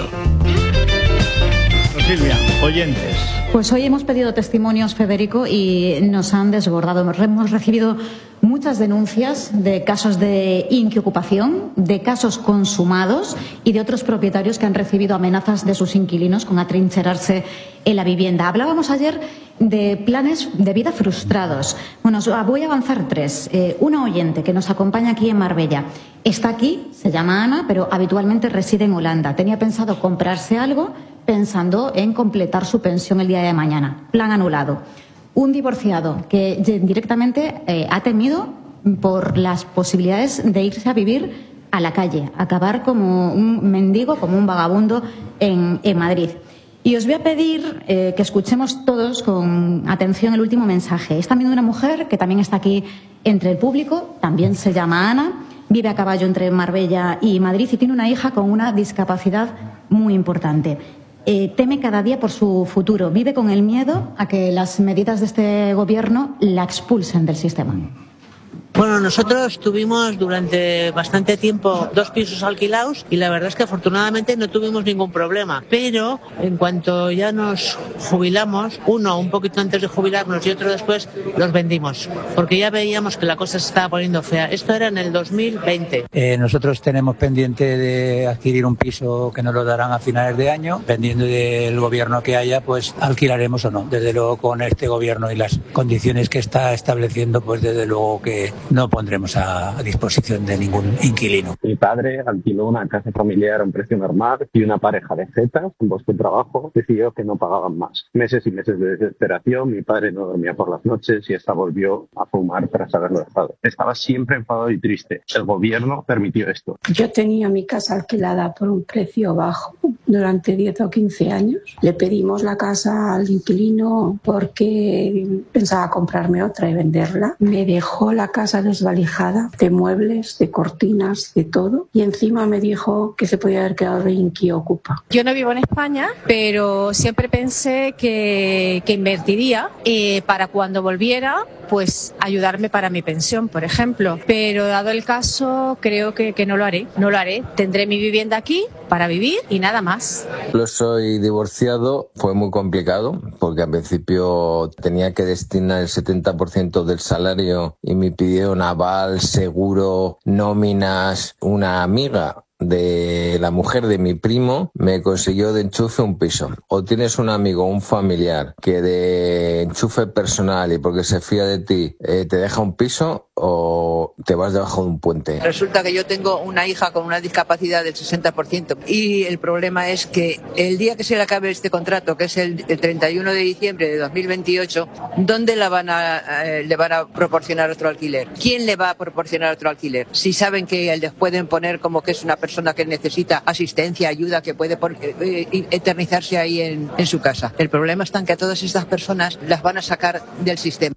Silvia, oyentes. Pues hoy hemos pedido testimonios, Federico, y nos han desbordado. Hemos recibido muchas denuncias de casos de inquiocupación, de casos consumados y de otros propietarios que han recibido amenazas de sus inquilinos con atrincherarse en la vivienda. Hablábamos ayer de planes de vida frustrados. Bueno, voy a avanzar tres. Eh, una oyente que nos acompaña aquí en Marbella está aquí, se llama Ana, pero habitualmente reside en Holanda. Tenía pensado comprarse algo pensando en completar su pensión el día de mañana. Plan anulado. Un divorciado que directamente eh, ha temido por las posibilidades de irse a vivir a la calle, acabar como un mendigo, como un vagabundo en, en Madrid. Y os voy a pedir eh, que escuchemos todos con atención el último mensaje. Es también una mujer que también está aquí entre el público, también se llama Ana, vive a caballo entre Marbella y Madrid y tiene una hija con una discapacidad muy importante. Eh, teme cada día por su futuro, vive con el miedo a que las medidas de este gobierno la expulsen del sistema. Bueno, nosotros tuvimos durante bastante tiempo dos pisos alquilados y la verdad es que afortunadamente no tuvimos ningún problema. Pero en cuanto ya nos jubilamos, uno un poquito antes de jubilarnos y otro después, los vendimos. Porque ya veíamos que la cosa se estaba poniendo fea. Esto era en el dos mil veinte. Eh, nosotros tenemos pendiente de adquirir un piso que nos lo darán a finales de año. Dependiendo del gobierno que haya, pues alquilaremos o no. Desde luego con este gobierno y las condiciones que está estableciendo, pues desde luego que no pondremos a disposición de ningún inquilino. Mi padre alquiló una casa familiar a un precio normal y una pareja de jetas, ambos con trabajo, decidió que no pagaban más. Meses y meses de desesperación, mi padre no dormía por las noches y esta volvió a fumar tras haberlo dejado. Estaba siempre enfadado y triste. El gobierno permitió esto. Yo tenía mi casa alquilada por un precio bajo durante diez o quince años. Le pedimos la casa al inquilino porque pensaba comprarme otra y venderla. Me dejó la casa desvalijada de muebles, de cortinas, de todo, y encima me dijo que se podía haber quedado de inquiocupa. Yo no vivo en España, pero siempre pensé que, que invertiría eh, para cuando volviera, pues ayudarme para mi pensión, por ejemplo. Pero dado el caso, creo que, que no lo haré. No lo haré. Tendré mi vivienda aquí para vivir y nada más. Yo soy divorciado, fue muy complicado porque al principio tenía que destinar el setenta por ciento del salario y me pidieron aval, seguro, nóminas. Una amiga de la mujer de mi primo me consiguió de enchufe un piso. O tienes un amigo, un familiar que de enchufe personal y porque se fía de ti eh, te deja un piso, o te vas debajo de un puente. Resulta que yo tengo una hija con una discapacidad del sesenta por ciento y el problema es que el día que se le acabe este contrato, que es el, el treinta y uno de diciembre de dos mil veintiocho, ¿dónde la van a, eh, le van a proporcionar otro alquiler? ¿Quién le va a proporcionar otro alquiler? Si saben que les pueden poner como que es una persona que necesita asistencia, ayuda, que puede por, eh, eternizarse ahí en, en su casa. El problema está en que a todas estas personas las van a sacar del sistema.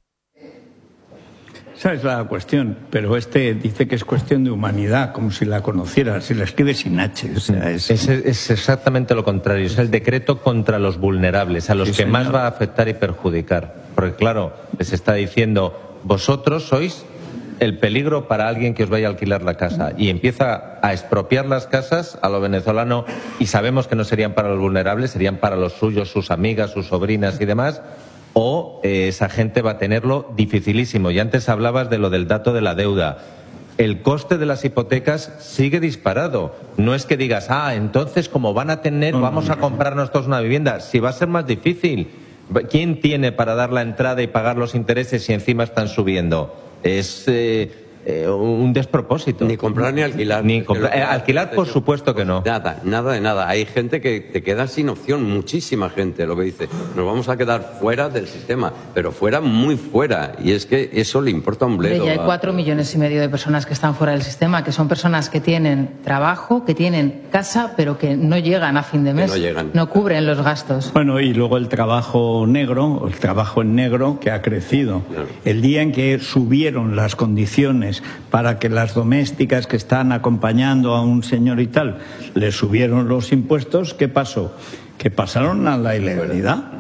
Esa es la cuestión, pero este dice que es cuestión de humanidad, como si la conociera, si la escribe sin H. O sea, es... Es, es exactamente lo contrario, es el decreto contra los vulnerables, a los sí, que señor. más va a afectar y perjudicar. Porque claro, les está diciendo, vosotros sois el peligro para alguien que os vaya a alquilar la casa, y empieza a expropiar las casas a lo venezolano, y sabemos que no serían para los vulnerables, serían para los suyos, sus amigas, sus sobrinas y demás. O eh, esa gente va a tenerlo dificilísimo. Y antes hablabas de lo del dato de la deuda. El coste de las hipotecas sigue disparado. No es que digas, ah, entonces como van a tener, vamos a comprarnos todos una vivienda. Si va a ser más difícil. ¿Quién tiene para dar la entrada y pagar los intereses si encima están subiendo? Es eh, eh, un despropósito. Ni comprar ni alquilar. Ni comprar, eh, alquilar, por supuesto que no. Nada, nada de nada. Hay gente que te queda sin opción, muchísima gente, lo que dice. Nos vamos a quedar fuera del sistema, pero fuera, muy fuera. Y es que eso le importa un bledo. Ya hay cuatro millones y medio de personas que están fuera del sistema, que son personas que tienen trabajo, que tienen casa, pero que no llegan a fin de mes. Que no llegan. No cubren los gastos. Bueno, y luego el trabajo negro, el trabajo en negro que ha crecido. Claro. El día en que subieron las condiciones para que las domésticas que están acompañando a un señor y tal le subieron los impuestos, ¿qué pasó? Que pasaron a la ilegalidad.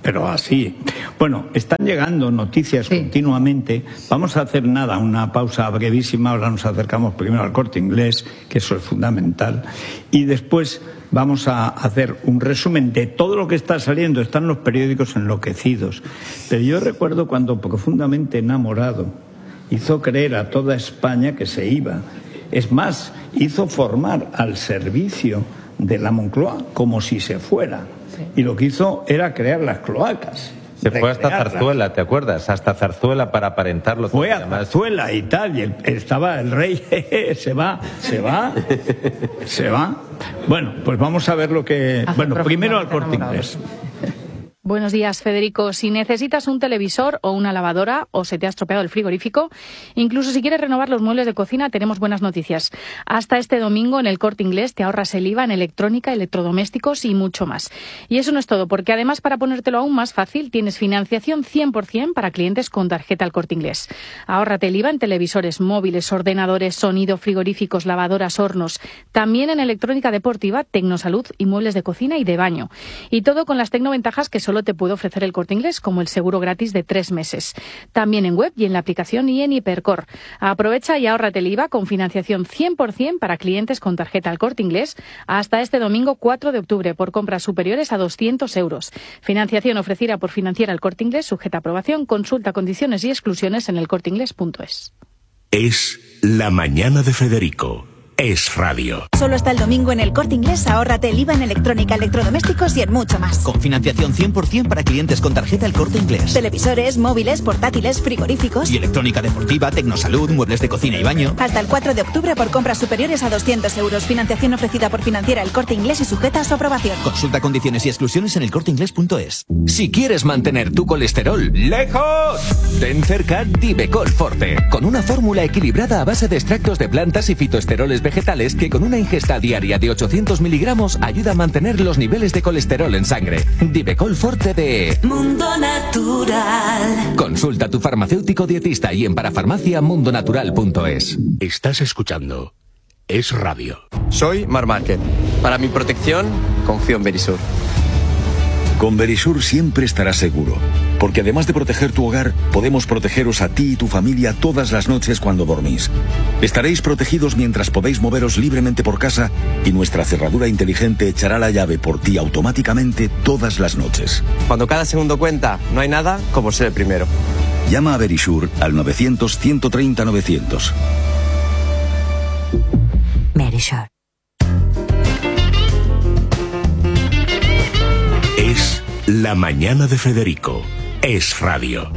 pero así. Bueno, están llegando noticias sí. continuamente. Vamos a hacer nada, una pausa brevísima. Ahora nos acercamos primero al Corte Inglés, que eso es fundamental. Y después vamos a hacer un resumen de todo lo que está saliendo. Están los periódicos enloquecidos. Pero yo recuerdo cuando, profundamente enamorado, hizo creer a toda España que se iba. Es más, hizo formar al servicio de la Moncloa como si se fuera. Sí. Y lo que hizo era crear las cloacas. Se fue hasta Zarzuela, ¿te acuerdas? Hasta Zarzuela para aparentarlo. Fue a Zarzuela y tal, y el, estaba el rey, jeje, se va, se va, se va. Bueno, pues vamos a ver lo que... Hace bueno, primero al Corte Inglés. Buenos días, Federico. Si necesitas un televisor o una lavadora o se te ha estropeado el frigorífico, incluso si quieres renovar los muebles de cocina, tenemos buenas noticias. Hasta este domingo en el Corte Inglés te ahorras el I V A en electrónica, electrodomésticos y mucho más. Y eso no es todo, porque además, para ponértelo aún más fácil, tienes financiación cien por cien para clientes con tarjeta al Corte Inglés. Ahórrate el I V A en televisores, móviles, ordenadores, sonido, frigoríficos, lavadoras, hornos. También en electrónica deportiva, tecnosalud y muebles de cocina y de baño. Y todo con las tecnoventajas que solo te puede ofrecer el Corte Inglés, como el seguro gratis de tres meses. También en web y en la aplicación y en Hipercor. Aprovecha y ahórrate el I V A con financiación cien por cien para clientes con tarjeta al Corte Inglés hasta este domingo cuatro de octubre por compras superiores a doscientos euros. Financiación ofrecida por Financiera al Corte Inglés, sujeta a aprobación. Consulta condiciones y exclusiones en el corte inglés punto es. Es la mañana de Federico. Es radio. Solo hasta el domingo en el Corte Inglés ahórrate el I V A en electrónica, electrodomésticos y en mucho más. Con financiación cien por cien para clientes con tarjeta El Corte Inglés. Televisores, móviles, portátiles, frigoríficos. Y electrónica deportiva, tecnosalud, muebles de cocina y baño. Hasta el cuatro de octubre por compras superiores a doscientos euros. Financiación ofrecida por Financiera El Corte Inglés y sujeta a su aprobación. Consulta condiciones y exclusiones en el corte inglés punto es. Si quieres mantener tu colesterol lejos, ten cerca Divecol Forte. Con una fórmula equilibrada a base de extractos de plantas y fitoesteroles vegetales que con una ingesta diaria de ochocientos miligramos ayuda a mantener los niveles de colesterol en sangre. Divecol Forte de Mundo Natural. Consulta a tu farmacéutico dietista y en parafarmacia mundo natural punto es. Estás escuchando Es Radio. Soy Mar Márquez. Para mi protección, confío en Verisur. Con Verisur siempre estarás seguro, porque además de proteger tu hogar, podemos protegeros a ti y tu familia todas las noches cuando dormís. Estaréis protegidos mientras podéis moveros libremente por casa y nuestra cerradura inteligente echará la llave por ti automáticamente todas las noches. Cuando cada segundo cuenta, no hay nada como ser el primero. Llama a Verisur al novecientos, ciento treinta, novecientos. Verisur. Es la mañana de Federico. Es radio.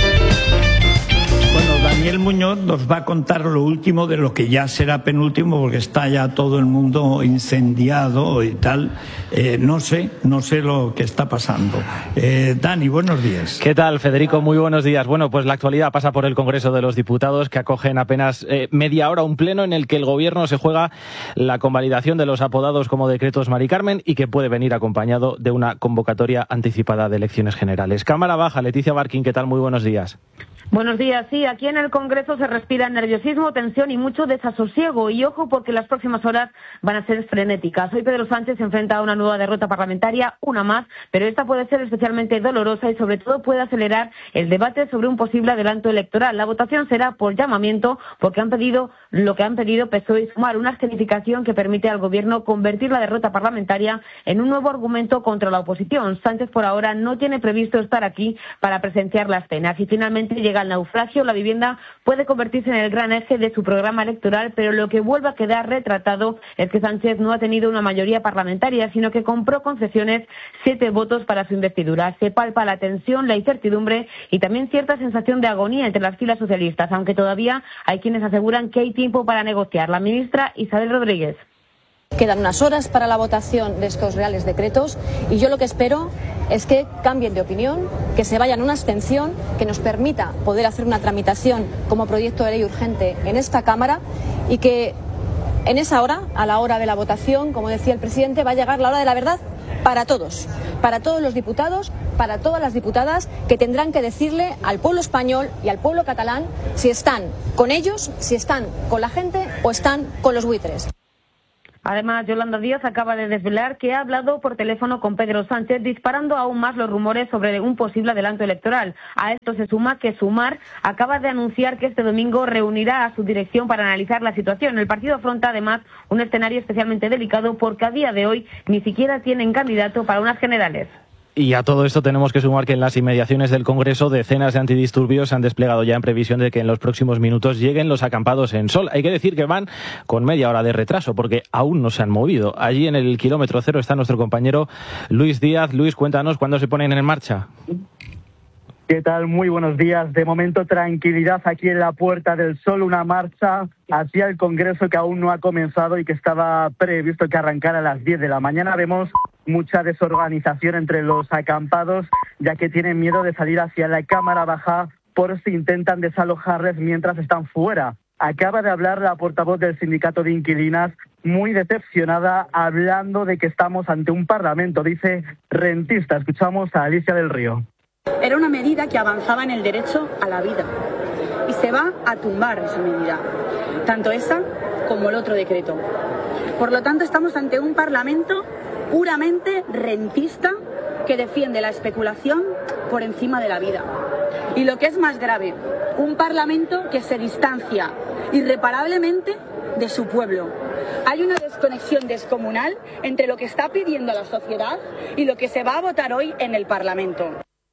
Bueno, Daniel Muñoz nos va a contar lo último de lo que ya será penúltimo, porque está ya todo el mundo incendiado y tal. Eh, no sé, no sé lo que está pasando. Eh, Dani, buenos días. ¿Qué tal, Federico? Muy buenos días. Bueno, pues la actualidad pasa por el Congreso de los Diputados, que acogen apenas eh, media hora un pleno en el que el Gobierno se juega la convalidación de los apodados como decretos Mari Carmen y que puede venir acompañado de una convocatoria anticipada de elecciones generales. Cámara baja, Leticia Barquín, ¿qué tal? Muy buenos días. Buenos días. Sí, aquí en el Congreso se respira nerviosismo, tensión y mucho desasosiego. Y ojo, porque las próximas horas van a ser frenéticas. Hoy Pedro Sánchez se enfrenta a una nueva derrota parlamentaria, una más, pero esta puede ser especialmente dolorosa y sobre todo puede acelerar el debate sobre un posible adelanto electoral. La votación será por llamamiento porque han pedido lo que han pedido P S O E y Sumar, una escenificación que permite al Gobierno convertir la derrota parlamentaria en un nuevo argumento contra la oposición. Sánchez por ahora no tiene previsto estar aquí para presenciar la escena. Si finalmente llega al naufragio, la vivienda puede convertirse en el gran eje de su programa electoral, pero lo que vuelve a quedar retratado es que Sánchez no ha tenido una mayoría parlamentaria, sino que compró concesiones, siete votos para su investidura. Se palpa la tensión, la incertidumbre y también cierta sensación de agonía entre las filas socialistas, aunque todavía hay quienes aseguran que hay tiempo para negociar. La ministra Isabel Rodríguez. Quedan unas horas para la votación de estos reales decretos y yo lo que espero es que cambien de opinión, que se vayan a una abstención, que nos permita poder hacer una tramitación como proyecto de ley urgente en esta Cámara y que en esa hora, a la hora de la votación, como decía el presidente, va a llegar la hora de la verdad para todos, para todos los diputados, para todas las diputadas que tendrán que decirle al pueblo español y al pueblo catalán si están con ellos, si están con la gente o están con los buitres. Además, Yolanda Díaz acaba de desvelar que ha hablado por teléfono con Pedro Sánchez, disparando aún más los rumores sobre un posible adelanto electoral. A esto se suma que Sumar acaba de anunciar que este domingo reunirá a su dirección para analizar la situación. El partido afronta además un escenario especialmente delicado porque a día de hoy ni siquiera tienen candidato para unas generales. Y a todo esto tenemos que sumar que en las inmediaciones del Congreso decenas de antidisturbios se han desplegado ya en previsión de que en los próximos minutos lleguen los acampados en Sol. Hay que decir que van con media hora de retraso porque aún no se han movido. Allí en el kilómetro cero está nuestro compañero Luis Díaz. Luis, cuéntanos cuándo se ponen en marcha. ¿Qué tal? Muy buenos días. De momento, tranquilidad aquí en la Puerta del Sol, una marcha hacia el Congreso que aún no ha comenzado y que estaba previsto que arrancara a las diez de la mañana. Vemos mucha desorganización entre los acampados, ya que tienen miedo de salir hacia la Cámara Baja por si intentan desalojarles mientras están fuera. Acaba de hablar la portavoz del sindicato de inquilinas, muy decepcionada, hablando de que estamos ante un parlamento, dice, rentista. Escuchamos a Alicia del Río. Era una medida que avanzaba en el derecho a la vida y se va a tumbar esa medida, tanto esa como el otro decreto. Por lo tanto, estamos ante un parlamento puramente rentista que defiende la especulación por encima de la vida. Y lo que es más grave, un parlamento que se distancia irreparablemente de su pueblo. Hay una desconexión descomunal entre lo que está pidiendo la sociedad y lo que se va a votar hoy en el Parlamento.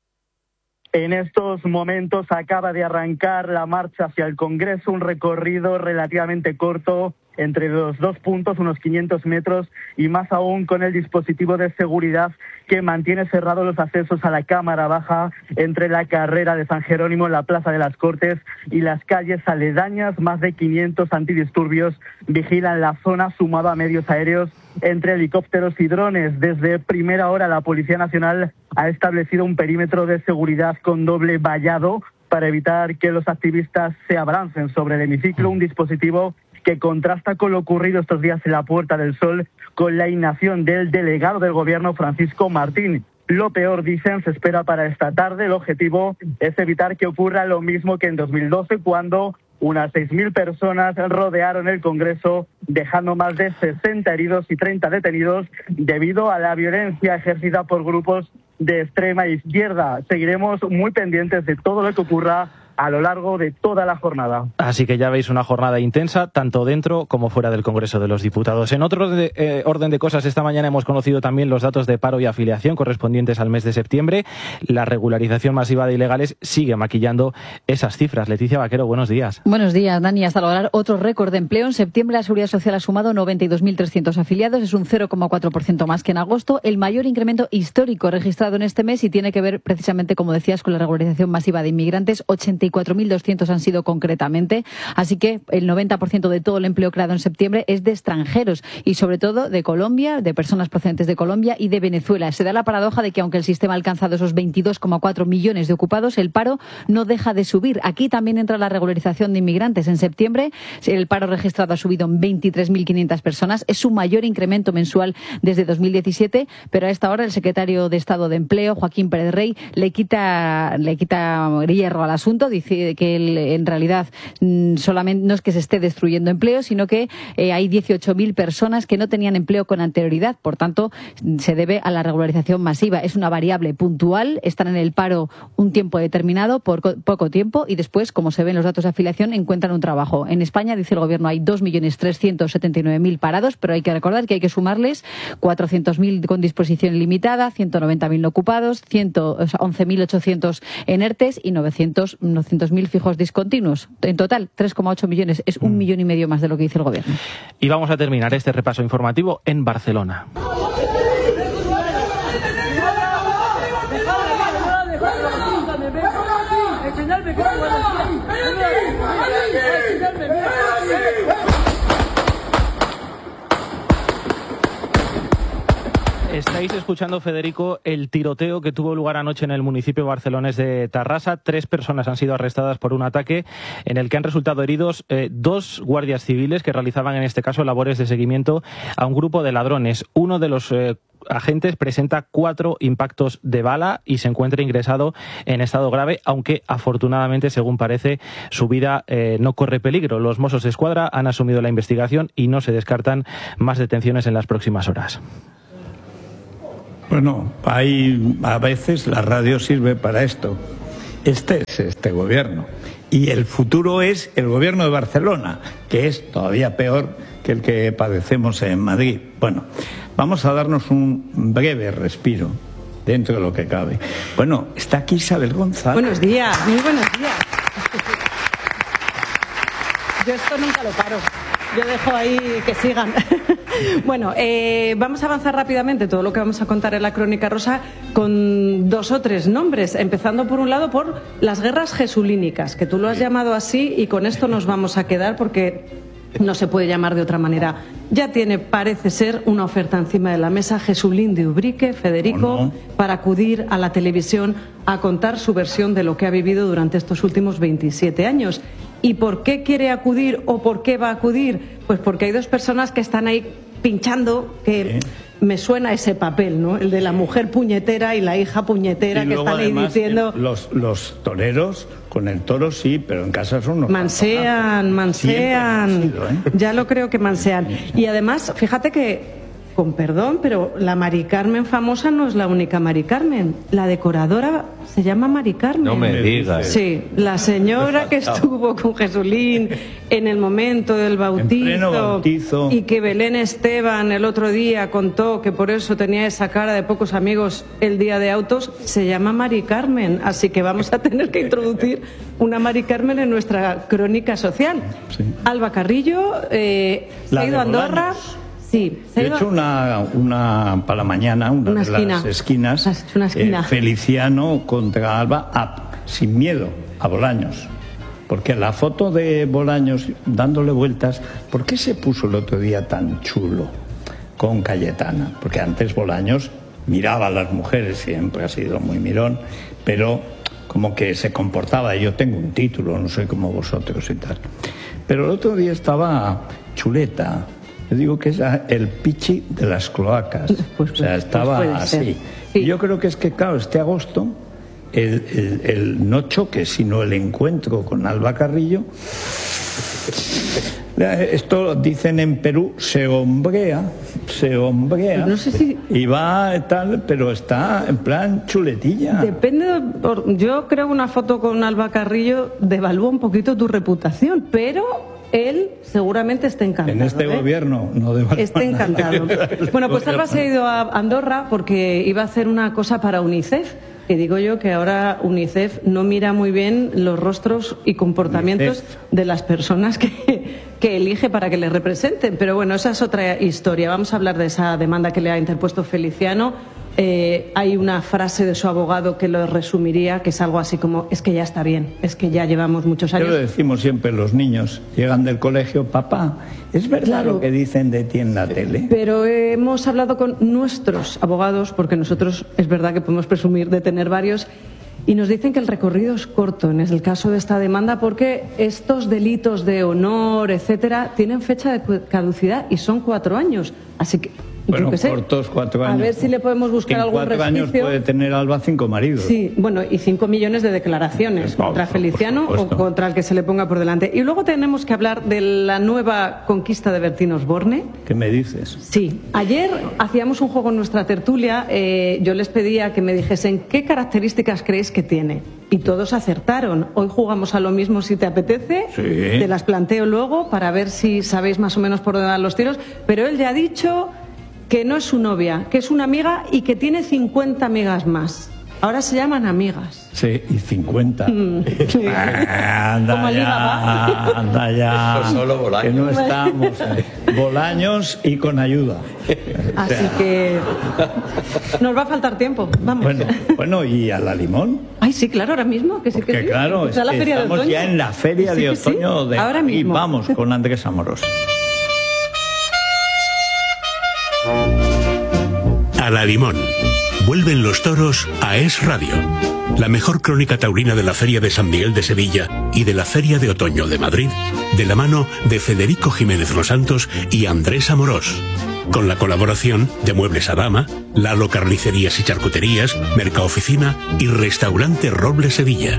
En estos momentos acaba de arrancar la marcha hacia el Congreso, un recorrido relativamente corto entre los dos puntos, unos quinientos metros, y más aún con el dispositivo de seguridad que mantiene cerrados los accesos a la Cámara Baja entre la carrera de San Jerónimo, la Plaza de las Cortes y las calles aledañas. Más de quinientos antidisturbios vigilan la zona, sumado a medios aéreos entre helicópteros y drones. Desde primera hora la Policía Nacional ha establecido un perímetro de seguridad con doble vallado para evitar que los activistas se abrancen sobre el hemiciclo, un dispositivo que contrasta con lo ocurrido estos días en la Puerta del Sol con la inacción del delegado del Gobierno, Francisco Martín. Lo peor, dicen, se espera para esta tarde. El objetivo es evitar que ocurra lo mismo que en dos mil doce, cuando unas seis mil personas rodearon el Congreso, dejando más de sesenta heridos y treinta detenidos debido a la violencia ejercida por grupos de extrema izquierda. Seguiremos muy pendientes de todo lo que ocurra a lo largo de toda la jornada. Así que ya veis una jornada intensa, tanto dentro como fuera del Congreso de los Diputados. En otro de, eh, orden de cosas, esta mañana hemos conocido también los datos de paro y afiliación correspondientes al mes de septiembre. La regularización masiva de ilegales sigue maquillando esas cifras. Leticia Vaquero, buenos días. Buenos días, Dani. Hasta lograr otro récord de empleo, en septiembre la Seguridad Social ha sumado noventa y dos mil trescientos afiliados, es un cero coma cuatro por ciento más que en agosto, el mayor incremento histórico registrado en este mes, y tiene que ver precisamente, como decías, con la regularización masiva de inmigrantes. ochenta y cuatro mil doscientos han sido concretamente, así que el noventa por ciento de todo el empleo creado en septiembre es de extranjeros y sobre todo de Colombia, de personas procedentes de Colombia y de Venezuela. Se da la paradoja de que aunque el sistema ha alcanzado esos veintidós coma cuatro millones de ocupados, el paro no deja de subir. Aquí también entra la regularización de inmigrantes. En septiembre el paro registrado ha subido en veintitrés mil quinientas personas, es su mayor incremento mensual desde dos mil diecisiete, pero a esta hora el secretario de Estado de Empleo, Joaquín Pérez Rey, le quita, le quita hierro al asunto, dice que el, en realidad solamente no es que se esté destruyendo empleo, sino que eh, hay dieciocho mil personas que no tenían empleo con anterioridad. Por tanto, se debe a la regularización masiva. Es una variable puntual, están en el paro un tiempo determinado, por co- poco tiempo, y después, como se ven los datos de afiliación, encuentran un trabajo. En España, dice el Gobierno, hay dos millones trescientos setenta y nueve mil parados, pero hay que recordar que hay que sumarles cuatrocientos mil con disposición ilimitada, ciento noventa mil no ocupados, once mil ochocientos en ERTES y novecientos mil fijos discontinuos. En total, tres coma ocho millones, es un millón y medio más de lo que dice el Gobierno. Y vamos a terminar este repaso informativo en Barcelona. Estáis escuchando, Federico, el tiroteo que tuvo lugar anoche en el municipio barcelonés de Tarrasa. Tres personas han sido arrestadas por un ataque en el que han resultado heridos eh, dos guardias civiles que realizaban, en este caso, labores de seguimiento a un grupo de ladrones. Uno de los eh, agentes presenta cuatro impactos de bala y se encuentra ingresado en estado grave, aunque afortunadamente, según parece, su vida eh, no corre peligro. Los Mossos de Escuadra han asumido la investigación y no se descartan más detenciones en las próximas horas. Bueno, hay, a veces la radio sirve para esto. Este es este gobierno. Y el futuro es el gobierno de Barcelona, que es todavía peor que el que padecemos en Madrid. Bueno, vamos a darnos un breve respiro dentro de lo que cabe. Bueno, está aquí Isabel González. Buenos días, muy buenos días. Yo esto nunca lo paro. Yo dejo ahí que sigan. Bueno, eh, vamos a avanzar rápidamente todo lo que vamos a contar en la Crónica Rosa con dos o tres nombres, empezando por un lado por las guerras jesulínicas, que tú lo has llamado así y con esto nos vamos a quedar porque no se puede llamar de otra manera. Ya tiene, parece ser, una oferta encima de la mesa Jesulín de Ubrique, Federico, oh, no. para acudir a la televisión a contar su versión de lo que ha vivido durante estos últimos veintisiete años. ¿Y por qué quiere acudir o por qué va a acudir? Pues porque hay dos personas que están ahí pinchando, que ¿Sí? me suena ese papel, ¿no? El de la mujer puñetera y la hija puñetera, y que están ahí además, diciendo... Los, los toreros, con el toro sí, pero en casa son unos... Mansean, mansean, sido, ¿eh? Ya lo creo que mansean. Y además, fíjate que... Con perdón, pero la Mari Carmen famosa no es la única Mari Carmen. La decoradora se llama Mari Carmen. No me digas. Sí, la señora que estuvo con Jesulín en el momento del bautizo, en pleno bautizo, y que Belén Esteban el otro día contó que por eso tenía esa cara de pocos amigos el día de autos, se llama Mari Carmen. Así que vamos a tener que introducir una Mari Carmen en nuestra crónica social. Sí. Alba Carrillo, eh, se ha ido a Andorra. Bolaños. Sí, he hecho una, una para la mañana, una, una de esquina. las esquinas, una esquina. Eh, Feliciano contra Alba, a, sin miedo, a Bolaños. Porque la foto de Bolaños dándole vueltas, ¿por qué se puso el otro día tan chulo con Cayetana? Porque antes Bolaños miraba a las mujeres, siempre ha sido muy mirón, pero como que se comportaba, yo tengo un título, no soy como vosotros y tal. Pero el otro día estaba chuleta. Yo digo que es el pichi de las cloacas. Pues, o sea, estaba pues así. Sí. Y yo creo que es que, claro, este agosto, el, el, el no choque, sino el encuentro con Alba Carrillo, esto dicen en Perú, se hombrea, se hombrea, pues no sé si... y va tal, pero está en plan chuletilla. Depende, de, yo creo que una foto con Alba Carrillo devalúa un poquito tu reputación, pero... Él seguramente está encantado. En este ¿eh? gobierno no debe. Está encantado. Bueno, pues Alba se ha ido a Andorra porque iba a hacer una cosa para UNICEF. Y digo yo que ahora UNICEF no mira muy bien los rostros y comportamientos UNICEF. de las personas que, que elige para que le representen. Pero bueno, esa es otra historia. Vamos a hablar de esa demanda que le ha interpuesto Feliciano. Eh, hay una frase de su abogado que lo resumiría, que es algo así como: es que ya está bien, es que ya llevamos muchos años. Yo lo decimos siempre, los niños llegan del colegio, papá, ¿es verdad claro, lo que dicen de ti en la tele? Pero eh, hemos hablado con nuestros abogados, porque nosotros es verdad que podemos presumir de tener varios, y nos dicen que el recorrido es corto en el caso de esta demanda, porque estos delitos de honor, etcétera, tienen fecha de caducidad y son cuatro años, así que... Bueno, cortos cuatro años. A ver si le podemos buscar algún resquicio. En cuatro años puede tener Alba cinco maridos. Sí, bueno, y cinco millones de declaraciones no, contra Feliciano o contra el que se le ponga por delante. Y luego tenemos que hablar de la nueva conquista de Bertín Osborne. ¿Qué me dices? Sí, ayer hacíamos un juego en nuestra tertulia. Eh, yo les pedía que me dijesen qué características creéis que tiene. Y todos acertaron. Hoy jugamos a lo mismo si te apetece. Sí. Te las planteo luego para ver si sabéis más o menos por dónde van los tiros. Pero él ya ha dicho... que no es su novia, que es una amiga y que tiene cincuenta amigas más. Ahora se llaman amigas. Sí, y cincuenta. Mm. Ah, anda Como ya, anda ya. Pues solo Bolaños. Que no estamos. Eh. Bolaños y con ayuda. Así o sea. que nos va a faltar tiempo. Vamos. Bueno, bueno, ¿y a la Limón? Ay, sí, claro, ahora mismo. Que sí, Porque, que sí. claro, es la que feria estamos de ya en la feria sí, de otoño. Sí. De... Ahora mismo. Y vamos con Andrés Amorós. A la Limón. Vuelven los toros a Es Radio. La mejor crónica taurina de la Feria de San Miguel de Sevilla y de la Feria de Otoño de Madrid, de la mano de Federico Jiménez Los Santos y Andrés Amorós. con la colaboración de Muebles Adama, Lalo Carnicerías y Charcuterías, Mercaoficina y Restaurante Roble Sevilla.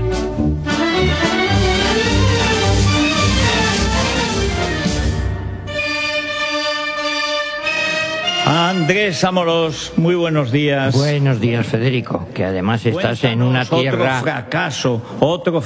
Andrés Amorós, muy buenos días. Buenos días, Federico, que además estás en una tierra... Otro fracaso, otro